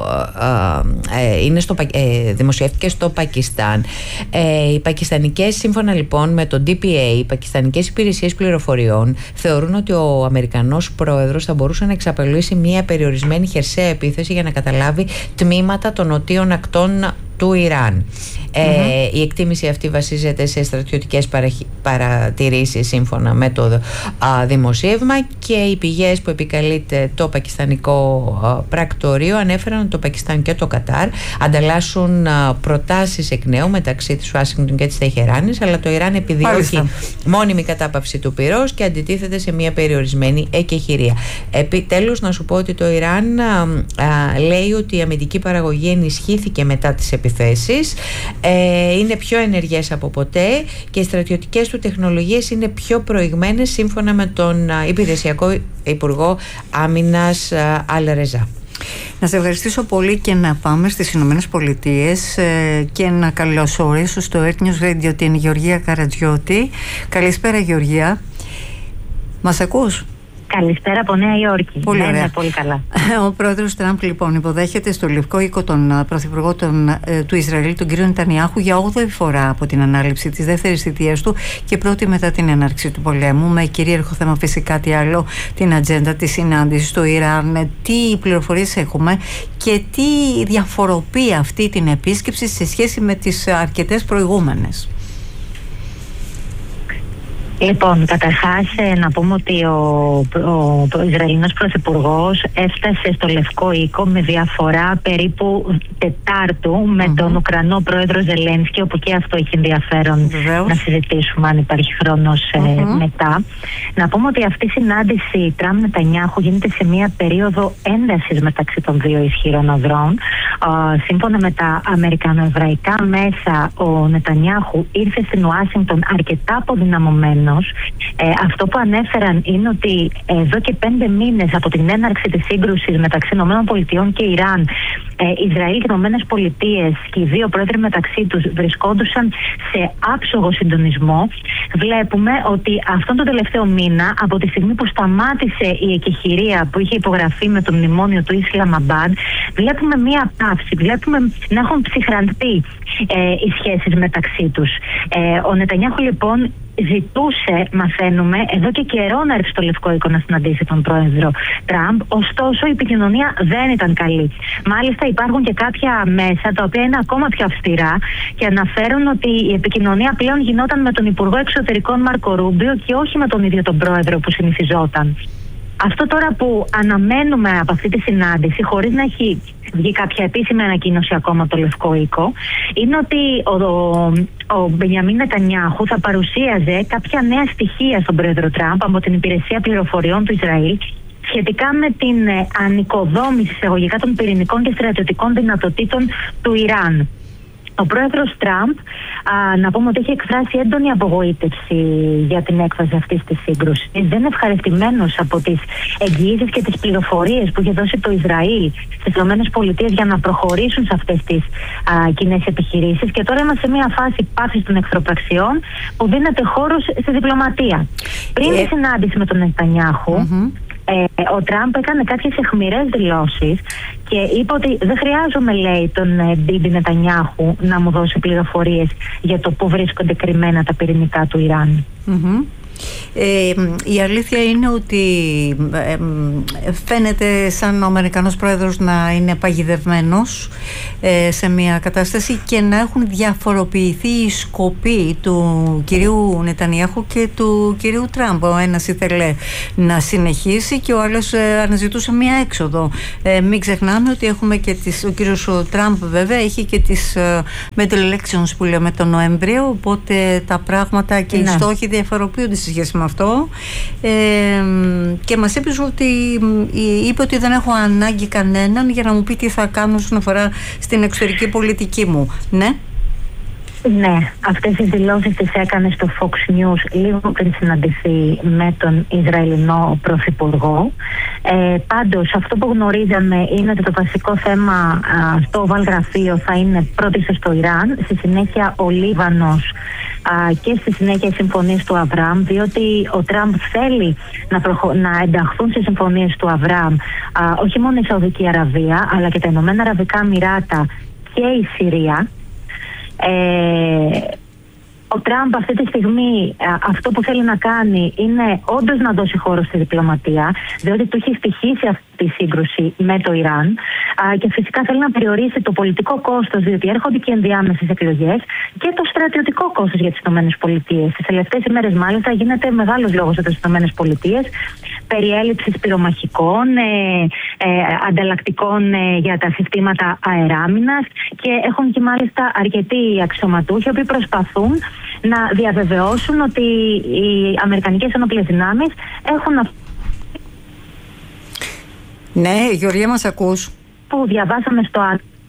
S9: δημοσιεύτηκε στο Πακιστάν. Οι πακιστανικές, σύμφωνα λοιπόν με το DPA, οι πακιστανικές υπηρεσίες πληροφοριών θεωρούν ότι ο Αμερικανός πρόεδρος θα μπορούσε να εξαπελύσει μια περιορισμένη χερσαία επίθεση για να καταλάβει τμήματα των νοτίων ακτών του Ιράν. Η εκτίμηση αυτή βασίζεται σε στρατιωτικές παρατηρήσεις, σύμφωνα με το δημοσίευμα, και οι πηγές που επικαλείται το πακιστανικό πρακτορείο ανέφεραν ότι το Πακιστάν και το Κατάρ ανταλλάσσουν προτάσεις εκ νέου μεταξύ της Ουάσιγκτον και της Τεχεράνης, αλλά το Ιράν επιδιώκει μόνιμη κατάπαυση του πυρός και αντιτίθεται σε μια περιορισμένη εκεχηρία. Επιτέλους, να σου πω ότι το Ιράν λέει ότι η αμυντική παραγωγή ενισχύθηκε μετά τις επιθέσεις, είναι πιο ενεργές από ποτέ και οι στρατιωτικές του τεχνολογίες είναι πιο προηγμένες, σύμφωνα με τον υπηρεσιακό Υπουργό Άμυνας Αλ-Ρεζά.
S3: Να σε ευχαριστήσω πολύ και να πάμε στις Ηνωμένες Πολιτείες και να καλωσορίσω στο Earth News Radio την Γεωργία Καρατζιώτη. Καλησπέρα, Γεωργία. Μας ακούς?
S12: Καλησπέρα από Νέα Υόρκη.
S3: Πολύ ωραία.
S12: Ναι, πολύ καλά.
S3: Ο πρόεδρος Τραμπ, λοιπόν, υποδέχεται στο Λευκό Οίκο τον πρωθυπουργό του Ισραήλ, τον κύριο Νετανιάχου, για 8η φορά από την ανάληψη της δεύτερης θητείας του και πρώτη μετά την έναρξη του πολέμου. Με κυρίαρχο θέμα φυσικά τι άλλο, την ατζέντα της συνάντησης στο Ιράν. Τι πληροφορίες έχουμε και τι διαφοροποιεί αυτή την επίσκεψη σε σχέση με τις αρκετές προηγούμενες?
S12: Λοιπόν, καταρχάς να πούμε ότι ο Ισραηλινός Πρωθυπουργός έφτασε στο Λευκό Οίκο με διαφορά περίπου Τετάρτου με τον Ουκρανό πρόεδρο Ζελένσκι, όπου και αυτό έχει ενδιαφέρον να συζητήσουμε αν υπάρχει χρόνος μετά. Να πούμε ότι αυτή η συνάντηση Τραμπ-Νετανιάχου γίνεται σε μια περίοδο έντασης μεταξύ των δύο ισχυρών οδρών. Σύμφωνα με τα αμερικανοεβραϊκά μέσα, ο Νετανιάχου ήρθε στην Ουάσιγκτον αρκετά αποδυναμωμένο. Αυτό που ανέφεραν είναι ότι εδώ και 5 μήνες από την έναρξη της σύγκρουσης μεταξύ ΗΠΑ και Ιράν, Ισραήλ και ΗΠΑ και οι δύο πρόεδροι μεταξύ τους βρισκόντουσαν σε άψογο συντονισμό. Βλέπουμε ότι αυτόν τον τελευταίο μήνα, από τη στιγμή που σταμάτησε η εκεχηρία που είχε υπογραφεί με το μνημόνιο του Ισλαμαμπάντ, βλέπουμε μία παύση, βλέπουμε να έχουν ψυχραντεί οι σχέσεις μεταξύ τους. Ο Νετανιάχου λοιπόν ζητούσε, μαθαίνουμε, εδώ και καιρό να έρθει στο Λευκό Οίκο να συναντήσει τον πρόεδρο Τραμπ, ωστόσο η επικοινωνία δεν ήταν καλή. Μάλιστα υπάρχουν και κάποια μέσα τα οποία είναι ακόμα πιο αυστηρά και αναφέρουν ότι η επικοινωνία πλέον γινόταν με τον Υπουργό Εξωτερικών Μάρκο Ρούμπιο και όχι με τον ίδιο τον πρόεδρο που συνηθιζόταν. Αυτό τώρα που αναμένουμε από αυτή τη συνάντηση, χωρίς να έχει βγει κάποια επίσημη ανακοίνωση ακόμα από το Λευκό Οίκο, είναι ότι ο Μπενιαμίν Νετανιάχου θα παρουσίαζε κάποια νέα στοιχεία στον πρόεδρο Τραμπ από την Υπηρεσία Πληροφοριών του Ισραήλ σχετικά με την ανοικοδόμηση εισαγωγικά των πυρηνικών και στρατιωτικών δυνατοτήτων του Ιράν. Ο πρόεδρος Τραμπ, να πούμε ότι έχει εκφράσει έντονη απογοήτευση για την έκβαση αυτής της σύγκρουσης. Δεν είναι ευχαριστημένος από τις εγγυήσεις και τις πληροφορίες που είχε δώσει το Ισραήλ στις ΗΠΑ για να προχωρήσουν σε αυτές τις κοινές επιχειρήσεις. Και τώρα είμαστε σε μια φάση παύσης των εχθροπραξιών που δίνεται χώρος στη διπλωματία. Πριν τη συνάντηση με τον Νετανιάχου, ο Τραμπ έκανε κάποιες αιχμηρές δηλώσεις και είπε ότι δεν χρειάζομαι, λέει, τον Μπίμπι Νετανιάχου να μου δώσει πληροφορίες για το πού βρίσκονται κρυμμένα τα πυρηνικά του Ιράν.
S3: Η αλήθεια είναι ότι φαίνεται σαν ο Αμερικανός πρόεδρος να είναι παγιδευμένος σε μια κατάσταση και να έχουν διαφοροποιηθεί οι σκοποί του κυρίου Νετανιάχου και του κυρίου Τραμπ. Ο ένας ήθελε να συνεχίσει και ο άλλος αναζητούσε μια έξοδο. Μην ξεχνάμε ότι έχουμε και ο κύριος Τραμπ βέβαια έχει και τις middle elections που λέμε τον Νοέμβριο, οπότε τα πράγματα και οι στόχοι διαφοροποιούνται σε σχέση με αυτό, και μας είπε ότι δεν έχω ανάγκη κανέναν για να μου πει τι θα κάνω όσον αφορά στην εξωτερική πολιτική μου.
S12: Ναι, αυτές τις δηλώσεις τις έκανε στο Fox News λίγο πριν συναντηθεί με τον Ισραηλινό Πρωθυπουργό. Πάντως αυτό που γνωρίζαμε είναι ότι το βασικό θέμα στο Oval Γραφείο θα είναι πρώτη στο Ιράν, στη συνέχεια ο Λίβανος και στη συνέχεια οι συμφωνίες του Αβραάμ, διότι ο Τραμπ θέλει να ενταχθούν στις συμφωνίες του Αβραάμ όχι μόνο η Σαουδική Αραβία αλλά και τα Ηνωμένα Αραβικά Εμιράτα και η Συρία. Ο Τραμπ αυτή τη στιγμή αυτό που θέλει να κάνει είναι όντως να δώσει χώρο στη διπλωματία, διότι του έχει στοιχήσει αυτή τη σύγκρουση με το Ιράν, και φυσικά θέλει να περιορίσει το πολιτικό κόστος, διότι έρχονται και ενδιάμεσες εκλογές, και το στρατιωτικό κόστος για τις ΗΠΑ. Τις τελευταίες ημέρες μάλιστα γίνεται μεγάλος λόγος για τις ΗΠΑ περί έλλειψης πυρομαχικών, ανταλλακτικών για τα συστήματα αεράμινας, και έχουν και μάλιστα αρκετοί αξιωματούχοι που προσπαθούν να διαβεβαιώσουν ότι οι Αμερικανικές ενόπλες δυνάμεις έχουν.
S3: Ναι, Γεωργία, μας ακούς?
S12: Που διαβάσαμε στο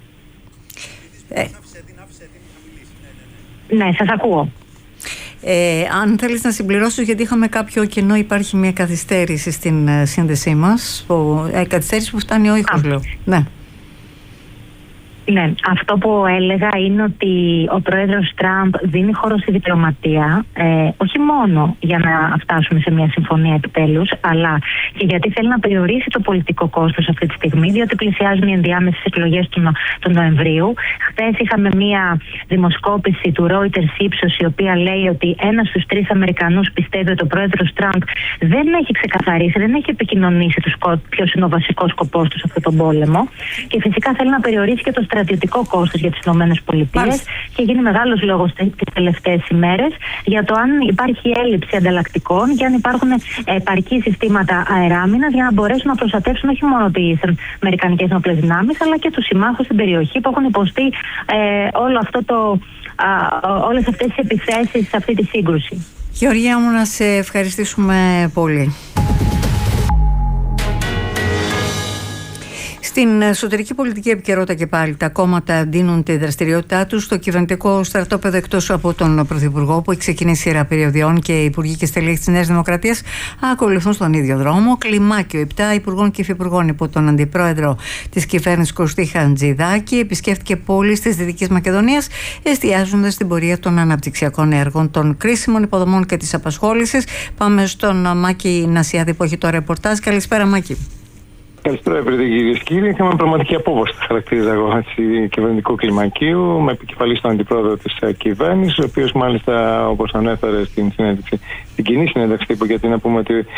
S12: Ναι, σας ακούω.
S3: Αν θέλεις να συμπληρώσεις, γιατί είχαμε κάποιο κενό, υπάρχει μια καθυστέρηση στην σύνδεσή μας, καθυστέρηση που φτάνει ο ήχος, λέω. Ναι.
S12: Ναι, αυτό που έλεγα είναι ότι ο πρόεδρος Τραμπ δίνει χώρο στη διπλωματία, όχι μόνο για να φτάσουμε σε μια συμφωνία επιτέλους, αλλά και γιατί θέλει να περιορίσει το πολιτικό κόστος αυτή τη στιγμή, διότι πλησιάζουν οι ενδιάμεσες εκλογές του Νοεμβρίου. Χθες είχαμε μια δημοσκόπηση του Reuters Ipsos, η οποία λέει ότι 1 στους 3 Αμερικανούς πιστεύει ότι ο πρόεδρος Τραμπ δεν έχει ξεκαθαρίσει, δεν έχει επικοινωνήσει ποιος είναι ο βασικός σκοπός του σε αυτόν τον πόλεμο. Και φυσικά θέλει να περιορίσει και το στρατιωτικό κόστος για τις ΗΠΑ, και γίνει μεγάλος λόγος τις τελευταίες ημέρες για το αν υπάρχει έλλειψη ανταλλακτικών και αν υπάρχουν επαρκή συστήματα αεράμινας για να μπορέσουν να προστατεύσουν όχι μόνο τις Αμερικανικές ενόπλες δυνάμεις αλλά και τους συμμάχους στην περιοχή που έχουν υποστεί όλες αυτές τις επιθέσεις σε αυτή τη σύγκρουση.
S3: Γεωργία μου, να σε ευχαριστήσουμε πολύ. Στην εσωτερική πολιτική επικαιρότητα και πάλι τα κόμματα εντείνουν τη δραστηριότητά τους στο κυβερνητικό στρατόπεδο, εκτός από τον Πρωθυπουργό που έχει ξεκινήσει σειρά περιοδιών, και οι υπουργοί και στελέχοι της Νέας Δημοκρατίας ακολουθούν στον ίδιο δρόμο. Κλιμάκιο 7 υπουργών και υφυπουργών υπό τον αντιπρόεδρο της κυβέρνησης Κωστή Χατζηδάκη επισκέφτηκε πόλεις της Δυτικής Μακεδονίας, εστιάζοντας στην πορεία των αναπτυξιακών έργων, των κρίσιμων υποδομών και της απασχόλησης. Πάμε στον Μάκη Νασιάδη που έχει το ρεπορτάζ. Καλησπέρα, Μάκη.
S13: Καλησπέρα, κυρίες και κύριοι. Είχαμε πραγματική απόβαση, χαρακτήριζα εγώ, κυβερνητικού κλιμακίου, με επικεφαλή στον αντιπρόεδρο της κυβέρνησης, ο οποίος μάλιστα, όπως ανέφερε στην συνέντευξη, την κοινή συνέντευξη τύπου, γιατί να πούμε ότι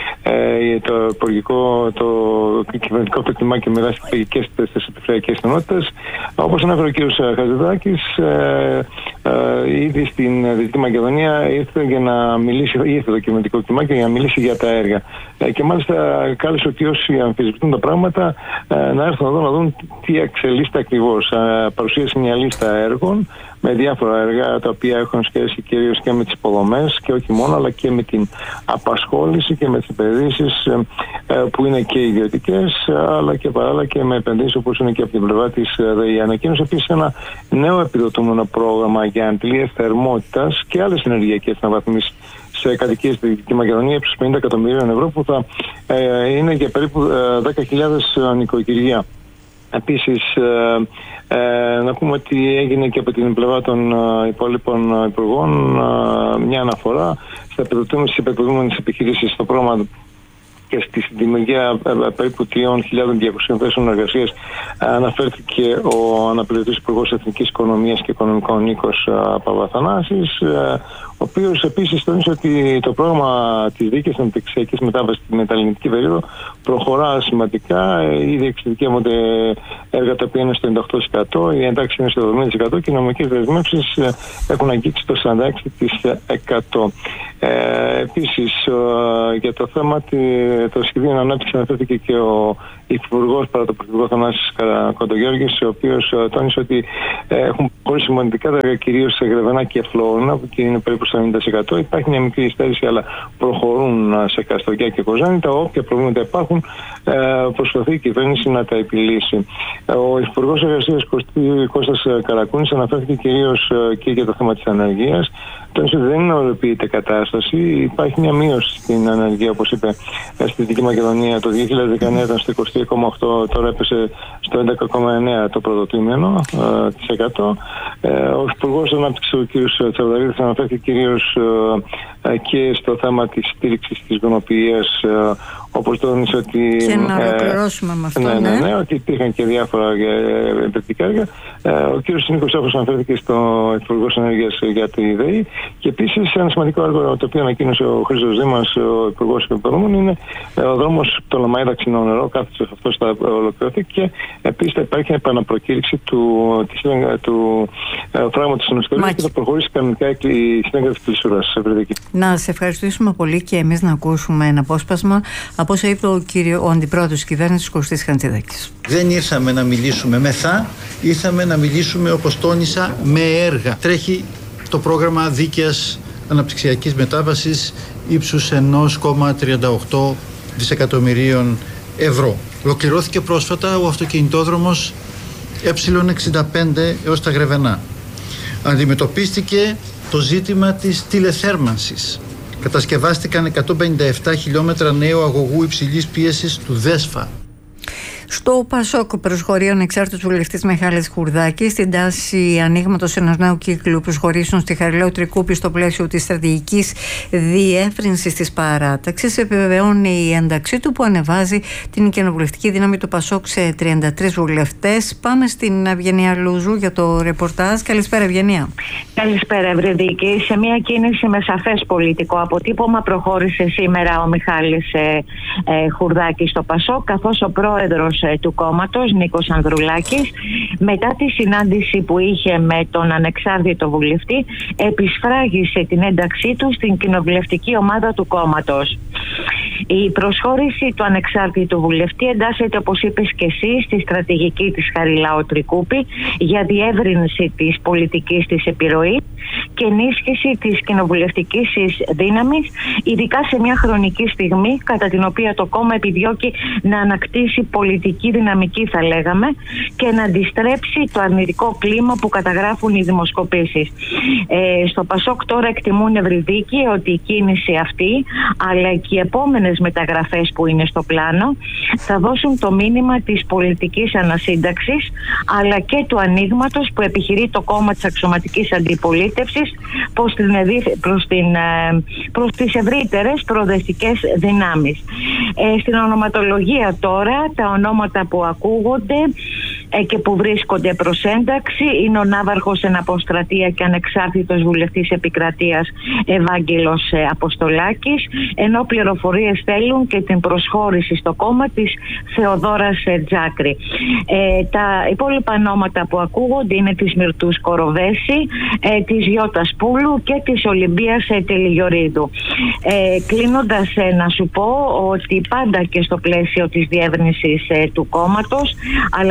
S13: το κυβερνητικό κλιμάκιο μοιράζει και στις περιφερειακές κοινότητες. Όπως ανέφερε ο κ. Χατζηδάκης, ήδη στην Δυτική Μακεδονία ήρθε το κυβερνητικό κλιμάκιο για να μιλήσει για τα έργα. Και μάλιστα κάλεσε ότι όσοι αμφισβητούν τα πράγματα να έρθουν εδώ να δουν τι εξελίσσεται ακριβώς. Παρουσίασε μια λίστα έργων με διάφορα έργα τα οποία έχουν σχέση κυρίως και με τις υποδομές και όχι μόνο, αλλά και με την απασχόληση και με τις επενδύσεις που είναι και ιδιωτικές, αλλά και παράλληλα και με επενδύσεις όπως είναι και από την πλευρά της ΔΕΗ. Ανακοίνωσε επίσης ένα νέο επιδοτούμενο πρόγραμμα για αντλίες θερμότητας και άλλες ενεργειακές αναβαθμίσεις σε κατοικίες στη Δυτική Μακεδονία ύψους 50 εκατομμυρίων ευρώ, που θα είναι για περίπου 10.000 νοικοκυριά. Επίσης, να πούμε ότι έγινε και από την πλευρά των υπόλοιπων υπουργών μια αναφορά στις επιδοτούμενες επιχειρήσεις στο πρόγραμμα και στη δημιουργία περίπου 3.200 θέσεων εργασίας. Αναφέρθηκε ο αναπληρωτής Υπουργός Εθνικής Οικονομίας και Οικονομικών Νίκος Παπαθανάσης, ο οποίος επίσης τόνισε ότι το πρόγραμμα της δίκαιης αναπτυξιακής μετάβασης στην μεταλληνική περίοδο προχωρά σημαντικά. Ήδη εξειδικεύονται έργα τα οποία είναι στο 98%, η ένταξη είναι στο 70% και οι νομικές δεσμεύσεις έχουν αγγίξει το 46%. Επίσης, για το θέμα των σχεδίων ανάπτυξης αναφέρθηκε και ο Υφυπουργός παρά το Πρωθυπουργό Θανάσης Κοντογιώργης, ο οποίος τόνισε ότι έχουν πολύ σημαντικά τα έργα κυρίως σε Γρεβενά και Φλόρινα, που είναι περίπου στο 90%. Υπάρχει μια μικρή υστέρηση, αλλά προχωρούν σε Καστοριά και Κοζάνη. Τα όποια προβλήματα υπάρχουν, προσπαθεί η κυβέρνηση να τα επιλύσει. Ο Υφυπουργός Εργασίας Κώστας Καρακούνης αναφέρθηκε κυρίως και για το θέμα της ανεργίας. Τόνισε ότι δεν οροποιείται κατάσταση. Υπάρχει μια μείωση στην ανεργία, όπως είπε, στη Δυτική Μακεδονία. Το 2019 ήταν στο 23,8%, τώρα έπεσε στο 11,9% το πρώτο τρίμηνο της 100%. Ο Υπουργός Ανάπτυξης, ο κ. Τσαβδαρίδης, αναφέρθηκε κυρίως και στο θέμα της στήριξης της γονοποιίας, όπως τόνισε ότι...
S3: Και να ολοκληρώσουμε με αυτό,
S13: ναι, ότι υπήρχαν και διάφορα επενδυτικά έργα. Ο κ. Νίκος Άφος αναφέρθηκε στο Υπουργός Ενέργειας για τη ΔΕΗ. Και επίσης ένα σημαντικό έργο το οποίο ανακοίνωσε ο Χρήστος Δήμας, ο Υπουργός Υποδομών, είναι ο δρόμος το Λαμαΐδα Ξινό Νερό. Κάθεσε αυτός θα ολοκληρωθεί και επίσης θα υπάρχει επαναπροκήρυξη του φράγματος του Νοσοκομείου και θα προχωρήσει κανονικά η συνέγγραφη της Κλεισούρας.
S3: Να σε ευχαριστήσουμε πολύ και εμείς να ακούσουμε ένα απόσπασμα από όσα είπε ο Αντιπρόεδρος της Κυβέρνησης, Κωστής Χατζηδάκης.
S14: Δεν ήρθαμε να μιλήσουμε με ήρθαμε να μιλήσουμε, όπως τόνισα, με έργα. Τρέχει το πρόγραμμα δίκαιας αναπτυξιακής μετάβασης ύψους 1,38 δισεκατομμυρίων ευρώ. Ολοκληρώθηκε πρόσφατα ο αυτοκινητόδρομος Ε65 έως τα Γρεβενά. Αντιμετωπίστηκε το ζήτημα της τηλεθέρμανσης. Κατασκευάστηκαν 157 χιλιόμετρα νέου αγωγού υψηλής πίεσης του ΔΕΣΦΑ.
S3: Στο ΠΑΣΟΚ προσχωρεί ο ανεξάρτητος βουλευτής Μιχάλης Χουρδάκης στην τάση ανοίγματος ενός νέου κύκλου προσχωρήσεων στη Χαριλάου Τρικούπη στο πλαίσιο της στρατηγικής διεύρυνσης της παράταξης. Επιβεβαιώνει η ένταξή του που ανεβάζει την κοινοβουλευτική δύναμη του ΠΑΣΟΚ σε 33 βουλευτές. Πάμε στην Ευγενία Λούζου για το ρεπορτάζ. Καλησπέρα, Ευγενία.
S15: Καλησπέρα, Ευρυδίκη. Σε μια κίνηση με σαφές πολιτικό αποτύπωμα προχώρησε σήμερα ο Μιχάλης Χουρδάκης στο ΠΑΣΟΚ, καθώς ο πρόεδρος του κόμματος, Νίκος Ανδρουλάκης, μετά τη συνάντηση που είχε με τον ανεξάρτητο βουλευτή, επισφράγισε την ένταξή του στην κοινοβουλευτική ομάδα του κόμματος. Η προσχώρηση του ανεξάρτητου βουλευτή εντάσσεται, όπως είπες και εσύ, στη στρατηγική της Χαριλάου Τρικούπη για διεύρυνση της πολιτικής της επιρροής και ενίσχυση της κοινοβουλευτικής δύναμης, ειδικά σε μια χρονική στιγμή κατά την οποία το κόμμα επιδιώκει να ανακτήσει πολιτική δυναμική, θα λέγαμε, και να αντιστρέψει το αρνητικό κλίμα που καταγράφουν οι δημοσκοπήσεις. Στο ΠΑΣΟΚ τώρα εκτιμούν, Ευρυδίκη, ότι η κίνηση αυτή, αλλά και οι επόμενες μεταγραφές που είναι στο πλάνο, θα δώσουν το μήνυμα της πολιτικής ανασύνταξης, αλλά και του ανοίγματος που επιχειρεί το κόμμα της αξιωματικής αντιπολίτευσης προς τις ευρύτερες προοδευτικές δυνάμεις. Στην ονοματολογία τώρα, τα ονόματα που ακούγονται και που βρίσκονται προς ένταξη είναι ο ναύαρχος εν αποστρατεία και ανεξάρτητος βουλευτής επικρατείας Ευάγγελος Αποστολάκης, ενώ πληροφορίες θέλουν και την προσχώρηση στο κόμμα της Θεοδόρας Τζάκρη. Τα υπόλοιπα ονόματα που ακούγονται είναι της Μυρτούς Κοροβέση, της Γιώτας Πούλου και της Ολυμπίας Τελιγιορίδου. Κλείνοντας, να σου πω ότι πάντα και στο πλαίσιο της διεύρυνσης του κόμματος, αλλά και της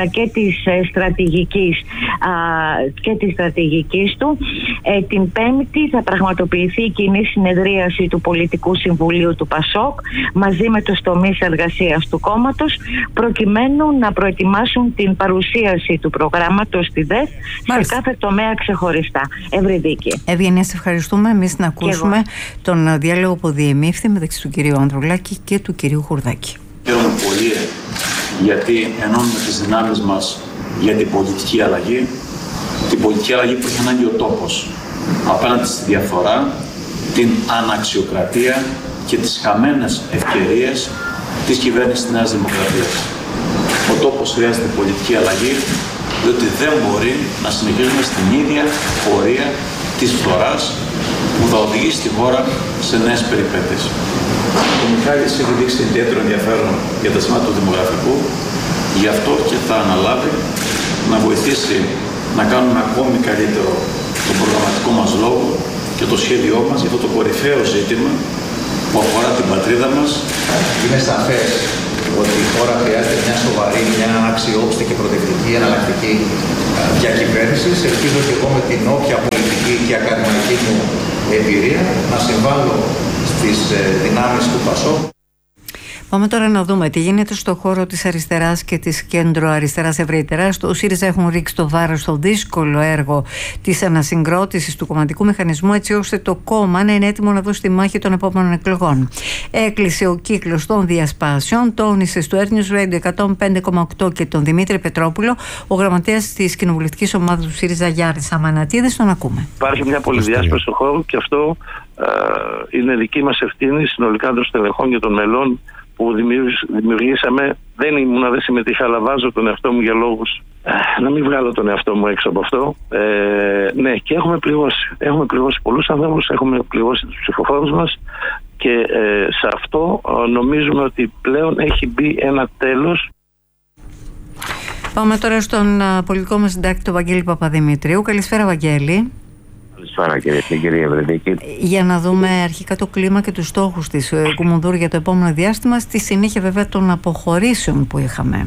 S15: της στρατηγικής του. Την Πέμπτη θα πραγματοποιηθεί η κοινή συνεδρίαση του Πολιτικού Συμβουλίου του ΠΑΣΟΚ μαζί με τους τομείς εργασίας του κόμματος, προκειμένου να προετοιμάσουν την παρουσίαση του προγράμματος στη ΔΕΘ σε κάθε τομέα ξεχωριστά. Ευρυδίκη.
S3: Ευγενία, σε ευχαριστούμε. Εμείς να ακούσουμε τον διάλογο που διεμήφθη μεταξύ του κυρίου Ανδρουλάκη και του κυρίου Χουρδάκη.
S16: Χαίρομαι πολύ γιατί ενώνουμε τις δυνάμεις μας για την πολιτική αλλαγή. Την πολιτική αλλαγή που έχει ανάγκη ο τόπος απέναντι στη διαφορά, την αναξιοκρατία και τις χαμένες ευκαιρίες της κυβέρνησης της Νέας Δημοκρατίας. Ο τόπος χρειάζεται πολιτική αλλαγή, διότι δεν μπορεί να συνεχίζουμε στην ίδια πορεία της φθοράς που θα οδηγήσει τη χώρα σε νέες περιπέτειες. Ο Μιχάλης έχει δείξει ιδιαίτερο ενδιαφέρον για τα σημεία του δημογραφικού, γι' αυτό και θα αναλάβει να βοηθήσει να κάνουμε ακόμη καλύτερο το προγραμματικό μας λόγο και το σχέδιό μας για αυτό το κορυφαίο ζήτημα που αφορά την πατρίδα μας.
S17: Είναι σαφές ότι η χώρα χρειάζεται μια σοβαρή, μια αξιόπιστη και προτεκτική εναλλακτική διακυβέρνηση. Ελπίζω και εγώ με την όποια πολιτική και ακαδημαϊκή μου εμπειρία να συμβάλλω στις δυνάμεις του ΠΑΣΟΚ.
S3: Πάμε τώρα να δούμε τι γίνεται στο χώρο της αριστεράς και της κέντρο-αριστεράς ευρύτερα. Στο ΣΥΡΙΖΑ έχουν ρίξει το βάρος στο δύσκολο έργο της ανασυγκρότησης του κομματικού μηχανισμού, έτσι ώστε το κόμμα να είναι έτοιμο να δώσει τη μάχη των επόμενων εκλογών. Έκλεισε ο κύκλος των διασπάσεων, τόνισε στο Earth News Radio 105,8 και τον Δημήτρη Πετρόπουλο, ο γραμματέας της κοινοβουλευτικής ομάδας του ΣΥΡΙΖΑ Γιάννης Αμανατίδης. Τον ακούμε.
S7: Υπάρχει μια πολυδιάσπαση στον χώρο και αυτό είναι δική μας ευθύνη συνολικά των στελεχών και των μελών που δημιουργήσαμε. Δεν συμμετείχα, αλλά βάζω τον εαυτό μου για λόγους να μην βγάλω τον εαυτό μου έξω από αυτό. Ναι, και έχουμε πληγώσει. Έχουμε πληγώσει πολλούς ανθρώπους, έχουμε πληγώσει τους ψηφοφόρους μας και σε αυτό νομίζουμε ότι πλέον έχει μπει ένα τέλος.
S3: Πάμε τώρα στον πολιτικό μας συντάκτη, τον Βαγγέλη Παπαδημητρίου. Καλησπέρα, Βαγγέλη.
S18: Καλησπέρα, κυρία Ευρυδίκη.
S3: Για να δούμε αρχικά το κλίμα και τους στόχους της Κουμουνδούρ για το επόμενο διάστημα, στη συνέχεια βέβαια των αποχωρήσεων που είχαμε.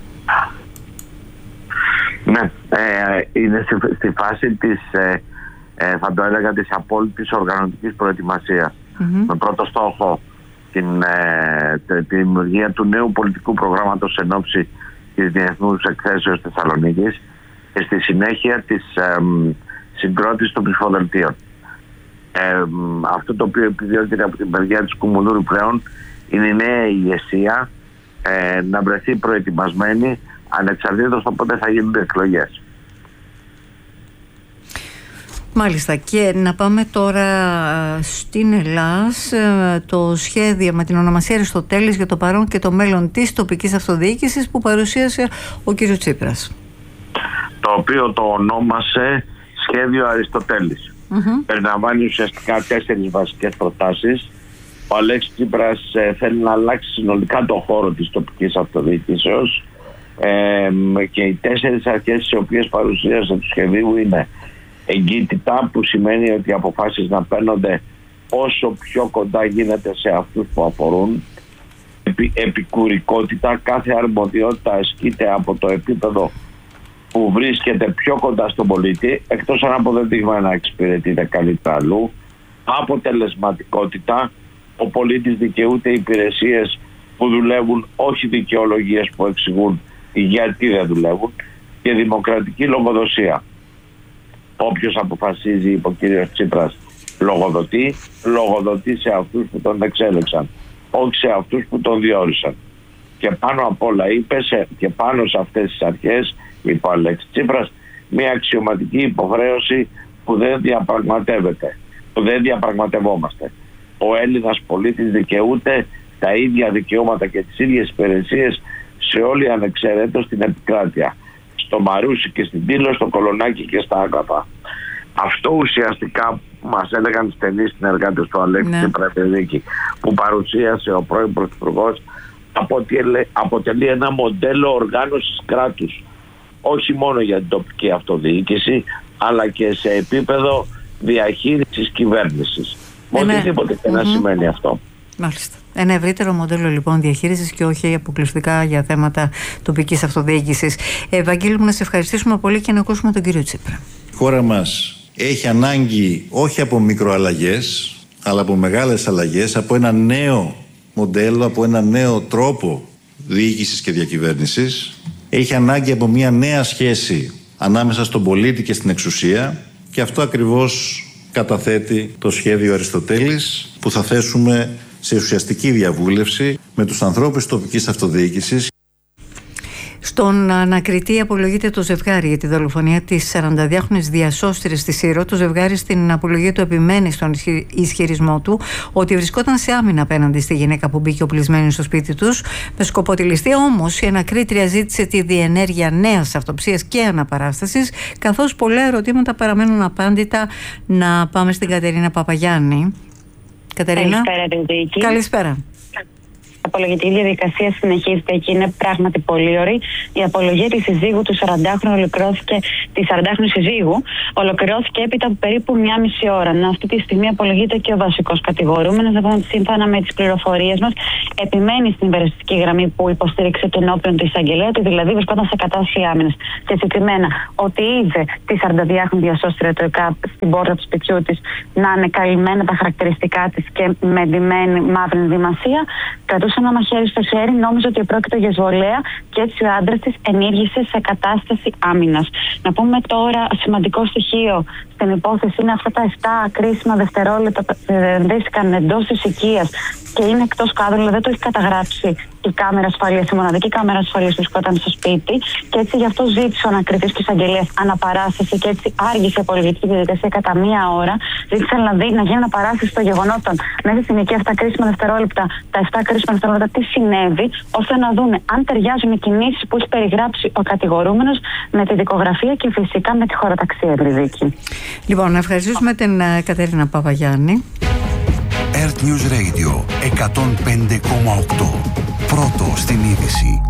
S18: Ναι, είναι στη φάση της, θα το έλεγα, της απόλυτης οργανωτικής προετοιμασίας. Με πρώτο στόχο τη δημιουργία του νέου πολιτικού προγράμματος εν ώψη της Διεθνούς Εκθέσεως Θεσσαλονίκης και στη συνέχεια της συγκρότηση των ψηφοδελτίων. Αυτό το οποίο επιδιώκεται από την μεριά της Κουμουνδούρου πλέον είναι η νέα ηγεσία να βρεθεί προετοιμασμένη ανεξαρτήτως το πότε θα γίνουν εκλογές.
S3: Μάλιστα, και να πάμε τώρα στην Ελλάς. Το σχέδιο με την ονομασία Αριστοτέλης για το παρόν και το μέλλον της τοπικής αυτοδιοίκησης που παρουσίασε ο κ. Τσίπρας.
S18: Το οποίο το ονόμασε Σχέδιο Αριστοτέλης. Περιλαμβάνει ουσιαστικά 4 βασικές προτάσεις. Ο Αλέξης Τσίπρας θέλει να αλλάξει συνολικά το χώρο της τοπικής αυτοδιοίκησεως και οι 4 αρχές τις οποίες παρουσίασε του σχεδίου είναι εγκύτητα, που σημαίνει ότι οι αποφάσεις να παίρνονται όσο πιο κοντά γίνεται σε αυτούς που αφορούν. Επικουρικότητα, κάθε αρμοδιότητα ασκείται από το επίπεδο που βρίσκεται πιο κοντά στον πολίτη, εκτός αν αποδεδειγμένα να εξυπηρετείται καλύτερα αλλού. Αποτελεσματικότητα, ο πολίτης δικαιούται υπηρεσίες που δουλεύουν, όχι δικαιολογίες που εξηγούν γιατί δεν δουλεύουν. Και δημοκρατική λογοδοσία. Όποιος αποφασίζει, είπε ο κ. Τσίπρας, λογοδοτεί σε αυτούς που τον εξέλεξαν, όχι σε αυτούς που τον διόρισαν. Και πάνω απ' όλα και πάνω σε αυτές τις αρχές, είπε ο Αλέξης Τσίπρας, μια αξιωματική υποχρέωση που δεν διαπραγματεύεται, που δεν διαπραγματευόμαστε. Ο Έλληνας πολίτης δικαιούται τα ίδια δικαιώματα και τις ίδιες υπηρεσίες σε όλη ανεξαιρέτως την επικράτεια. Στο Μαρούσι και στην Τήλο, στο Κολονάκι και στα Άκαπα. Αυτό ουσιαστικά που μας έλεγαν οι στενοί συνεργάτες του Αλέξη Τσίπρα, που παρουσίασε ο πρώην Πρωθυπουργός, αποτελεί ένα μοντέλο οργάνωσης κράτους. Όχι μόνο για την τοπική αυτοδιοίκηση, αλλά και σε επίπεδο διαχείρισης κυβέρνησης. Οτιδήποτε και να σημαίνει αυτό.
S3: Μάλιστα. Ένα ευρύτερο μοντέλο λοιπόν διαχείρισης και όχι αποκλειστικά για θέματα τοπικής αυτοδιοίκησης. Ευαγγέλη μου, να σε ευχαριστήσουμε πολύ και να ακούσουμε τον κύριο Τσίπρα.
S14: Η χώρα μας έχει ανάγκη όχι από μικροαλλαγές, αλλά από μεγάλες αλλαγές, από ένα νέο μοντέλο, από ένα νέο τρόπο διοίκησης και διακυβέρνησης. Έχει ανάγκη από μια νέα σχέση ανάμεσα στον πολίτη και στην εξουσία, και αυτό ακριβώς καταθέτει το σχέδιο Αριστοτέλης, που θα θέσουμε σε ουσιαστική διαβούλευση με τους ανθρώπους τοπικής αυτοδιοίκησης.
S3: Στον ανακριτή απολογείται το ζευγάρι για τη δολοφονία της 42χρονης διασώστηρης στη Σύρο. Το ζευγάρι στην απολογία του επιμένει στον ισχυρισμό του ότι βρισκόταν σε άμυνα απέναντι στη γυναίκα που μπήκε οπλισμένη στο σπίτι τους με σκοπό τη ληστεία. Όμως η ανακρίτρια ζήτησε τη διενέργεια νέας αυτοψίας και αναπαράστασης, καθώς πολλά ερωτήματα παραμένουν απάντητα. Να πάμε στην Κατερίνα Παπαγιάννη. Κατερίνα. Καλησπέρα.
S19: Η απολογητική διαδικασία συνεχίζεται και είναι πράγματι πολύ ωραία. Η απολογία της συζύγου του 40χρονου ολοκληρώθηκε, τη 40χρονη συζύγου, ολοκληρώθηκε έπειτα από περίπου 1,5 ώρα. Αυτή τη στιγμή απολογείται και ο βασικός κατηγορούμενος. Να πούμε ότι σύμφωνα με τις πληροφορίες μας, επιμένει στην υπερασπιστική γραμμή που υποστήριξε τον ενώπιον του εισαγγελέα, ότι δηλαδή βρισκόταν σε κατάσταση άμυνας. Και συγκεκριμένα ότι είδε τη 42χρονη διασώστρια του ΕΚΑΠ στην πόρτα του σπιτιού της να είναι καλυμμένα τα χαρακτηριστικά της και με ντυμένη μαύρη ενδυμασία. Κρατούσε ένα μαχαίρι στο χέρι, νόμιζε ότι πρόκειται για εισβολέα και έτσι ο άντρας της ενήργησε σε κατάσταση άμυνας. Να πούμε τώρα σημαντικό στοιχείο στην υπόθεση είναι αυτά τα 7 κρίσιμα δευτερόλεπτα που ενδύθηκαν εντός της οικίας και είναι εκτός κάδρου, δηλαδή δεν το έχει καταγράψει η κάμερα ασφαλείας, η μοναδική κάμερα ασφαλείας που βρισκόταν στο σπίτι, και έτσι γι' αυτό ζήτησε ο ανακριτής και εισαγγελέας αναπαράσταση και έτσι άργησε η απολογητική διαδικασία κατά 1 ώρα. Ζήτησε να γίνει αναπαράσταση των γεγονότων μέσα στην οικία, αυτά κρίσιμα δευτερόλεπτα, τα 7 κρίσιμα δευτερόλεπτα, τι συνέβη, ώστε να δούνε αν ταιριάζουν οι κινήσεις που έχει περιγράψει ο κατηγορούμενος με τη δικογραφία και φυσικά με τη χωροταξία, Ευρυδίκη.
S3: Λοιπόν, να ευχαριστήσουμε την Κατερίνα Παπαγιάννη.
S4: Earth News Radio 105,8. Πρώτο στην είδηση.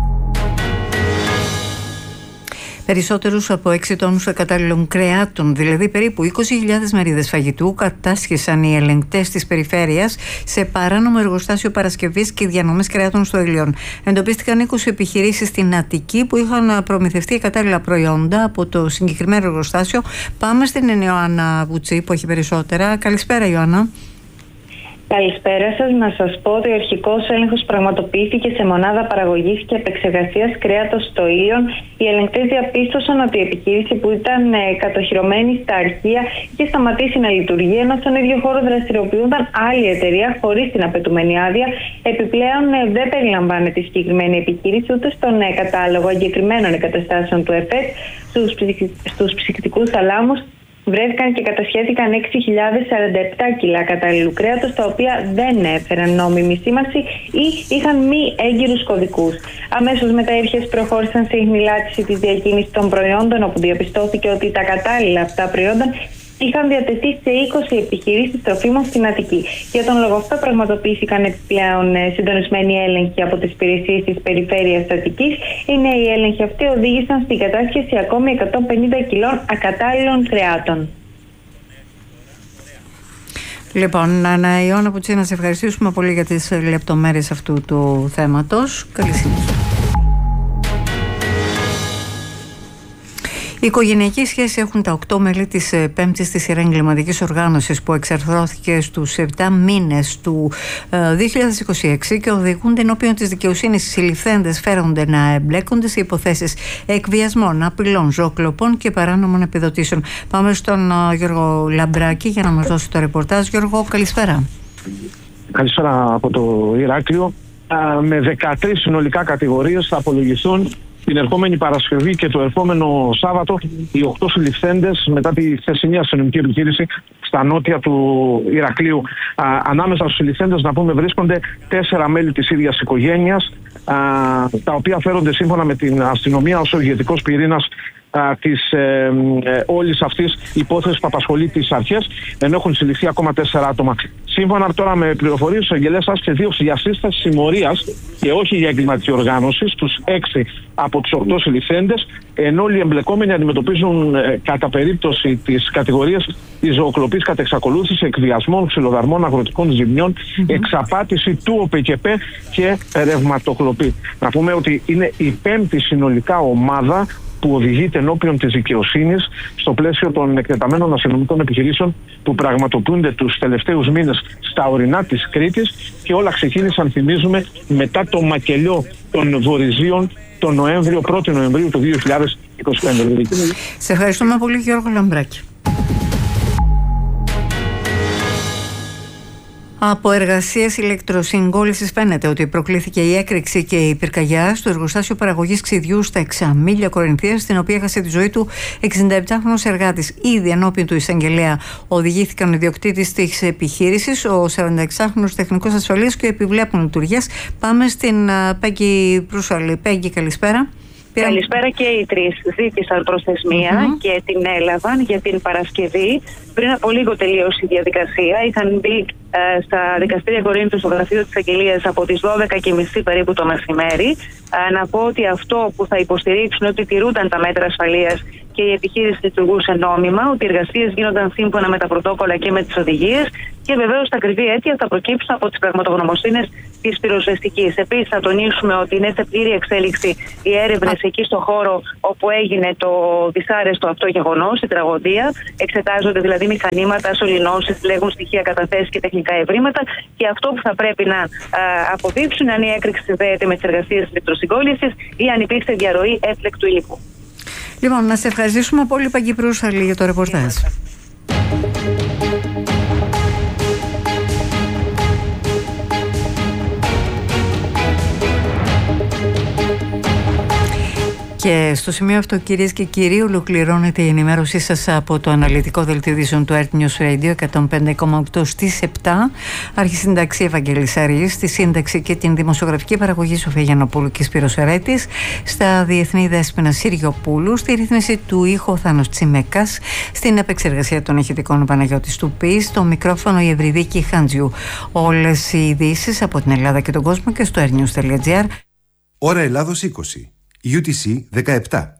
S3: Περισσότερους από 6 τόνους ακατάλληλων κρεάτων, δηλαδή περίπου 20.000 μερίδες φαγητού, κατάσχεσαν οι ελεγκτές της περιφέρειας σε παράνομο εργοστάσιο παρασκευής και διανομής κρεάτων στο Ήλιον. Εντοπίστηκαν 20 επιχειρήσεις στην Αττική που είχαν προμηθευτεί ακατάλληλα προϊόντα από το συγκεκριμένο εργοστάσιο. Πάμε στην Ιωάννα Βουτσή που έχει περισσότερα. Καλησπέρα, Ιωάννα.
S20: Καλησπέρα σας. Να σας πω ότι ο αρχικός έλεγχος πραγματοποιήθηκε σε μονάδα παραγωγής και επεξεργασίας κρέατος στο Ήλιον. Οι ελεγκτές διαπίστωσαν ότι η επιχείρηση που ήταν κατοχυρωμένη στα αρχεία είχε σταματήσει να λειτουργεί, ενώ στον ίδιο χώρο δραστηριοποιούνταν άλλη εταιρεία χωρίς την απαιτούμενη άδεια. Επιπλέον, δεν περιλαμβάνεται η συγκεκριμένη επιχείρηση ούτε στον κατάλογο εγκεκριμένων εγκαταστάσεων του ΕΦΕΤ. Στους ψυκτικούς θαλάμους βρέθηκαν και κατασχέθηκαν 6.047 κιλά κατάλληλου κρέατος, τα οποία δεν έφεραν νόμιμη σήμανση ή είχαν μη έγκυρους κωδικούς. Αμέσως μετά οι αρχές προχώρησαν σε ιχνηλάτηση της διακίνησης των προϊόντων, όπου διαπιστώθηκε ότι τα κατάλληλα αυτά προϊόντα είχαν διατεθεί σε 20 επιχειρήσεις τροφίμων στην Αττική. Για τον λόγο αυτό πραγματοποιήθηκαν επιπλέον συντονισμένοι έλεγχοι από τις υπηρεσίες της περιφέρειας Αττικής. Οι νέοι έλεγχοι αυτοί οδήγησαν στην κατάσχεση ακόμη 150 κιλών ακατάλληλων κρεάτων.
S3: Λοιπόν, Ιωάννα Πουτσή, να σε ευχαριστήσουμε πολύ για τις λεπτομέρειες αυτού του θέματος. Καλή συνέχεια. Οι οικογενειακές σχέσεις έχουν τα 8 μέλη της 5ης στη σειρά εγκληματικής οργάνωσης που εξαρθρώθηκε στους 7 μήνες του 2026 και οδηγούνται ενώπιον της δικαιοσύνης. Οι συλληφθέντες φέρονται να εμπλέκονται σε υποθέσεις εκβιασμών, απειλών, ζωοκλοπών και παράνομων επιδοτήσεων. Πάμε στον Γιώργο Λαμπράκη για να μας δώσει το ρεπορτάζ. Γιώργο, καλησπέρα.
S21: Καλησπέρα από το Ηράκλειο. Με 13 συνολικά κατηγορίες θα απολογηθούν την ερχόμενη Παρασκευή και το ερχόμενο Σάββατο οι 8 συλληφθέντες μετά τη χθεσινή αστυνομική επιχείρηση στα νότια του Ηρακλείου. Ανάμεσα στους συλληφθέντες, να πούμε, βρίσκονται 4 μέλη της ίδιας οικογένειας, τα οποία φέρονται σύμφωνα με την αστυνομία ως ο ηγετικός πυρήνας της όλης αυτής υπόθεσης που απασχολεί τις αρχές, ενώ έχουν συλληφθεί ακόμα 4 άτομα. Σύμφωνα τώρα με πληροφορίες, ο εισαγγελέας άσκησε δίωξη για σύσταση συμμορίας και όχι για εγκληματική οργάνωση στους 6 από τους 8 συλληφθέντες, ενώ όλοι οι εμπλεκόμενοι αντιμετωπίζουν κατά περίπτωση της κατηγορίας της ζωοκλοπής κατά εξακολούθηση, εκβιασμών, ξυλοδαρμών, αγροτικών ζημιών, εξαπάτηση του ΟΠΚΠ και ρευματοκλοπή. Να πούμε ότι είναι η 5η συνολικά ομάδα που οδηγείται ενώπιον της δικαιοσύνης στο πλαίσιο των εκτεταμένων αστυνομικών επιχειρήσεων που πραγματοποιούνται τους τελευταίους μήνες στα ορεινά της Κρήτης, και όλα ξεκίνησαν, θυμίζουμε, μετά το μακελιό των Βορειζίων τον Νοέμβριο, 1η Νοεμβρίου του 2025.
S3: Σε ευχαριστούμε πολύ, Γιώργο Λαμπράκη. Από εργασίες ηλεκτροσυγκόλλησης φαίνεται ότι προκλήθηκε η έκρηξη και η πυρκαγιά στο εργοστάσιο παραγωγής ξυδιού στα Εξαμήλια Κορινθίας, στην οποία έχασε τη ζωή του 67χρονος εργάτης. Ήδη ενώπιον του εισαγγελέα οδηγήθηκαν ο ιδιοκτήτης της επιχείρησης, ο 46χρονος τεχνικός ασφαλείας και ο επιβλέπων λειτουργίας. Πάμε στην Πέγγι Προύσαλη. Πέγγι, καλησπέρα.
S15: Καλησπέρα, και οι τρεις ζήτησαν προθεσμία και την έλαβαν για την Παρασκευή. Πριν από λίγο τελείωσε η διαδικασία. Είχαν μπει στα δικαστήρια Κορίνθου στο γραφείο της Αγγελίας από τις 12:30 περίπου το μεσημέρι. Να πω ότι αυτό που θα υποστηρίξουν ότι τηρούνταν τα μέτρα ασφαλείας και η επιχείρηση λειτουργούσε νόμιμα, ότι οι εργασίες γίνονταν σύμφωνα με τα πρωτόκολλα και με τις οδηγίες, και βεβαίως τα ακριβή αίτια θα προκύψουν από τις πραγματογνωμοσύνες της πυροσβεστικής. Επίσης, θα τονίσουμε ότι είναι σε πλήρη εξέλιξη οι έρευνες εκεί στο χώρο όπου έγινε το δυσάρεστο αυτό γεγονός, η τραγωδία. Εξετάζονται δηλαδή μηχανήματα, σωληνώσεις, λέγουν στοιχεία, καταθέσεις και τεχνικά ευρήματα. Και αυτό που θα πρέπει να αποδείξουν αν η έκρηξη συνδέεται με τις εργασίες ηλεκτροσυγκόλλησης ή αν υπήρξε διαρροή έφλεκτου υλικού.
S3: Λοιπόν, να σε ευχαριστήσουμε πολύ, Πέγγι Προύσαλη, για το ρεπορτάζ. Και στο σημείο αυτό, κυρίες και κύριοι, ολοκληρώνεται η ενημέρωσή σας από το αναλυτικό δελτίο ειδήσεων του Earth News Radio 105,8 στις 7. Αρχισύνταξη Ευαγγέλης Αρής, στη σύνταξη και την δημοσιογραφική παραγωγή Σοφία Γιαννοπούλου και Σπύρος Ερέτης, στα διεθνή Δέσποινα Συριοπούλου, στη ρύθμιση του ήχου Θάνος Τσιμέκας, στην επεξεργασία των ηχητικών Παναγιώτης Τουπής, στο μικρόφωνο η Ευρυδίκη Χάντζιου. Όλες οι ειδήσεις από την Ελλάδα και τον κόσμο και στο airnews.gr.
S2: Ώρα Ελλάδος 20. UTC 17.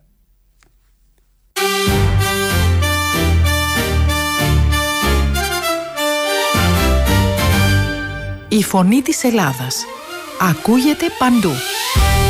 S22: Η φωνή της Ελλάδας ακούγεται παντού.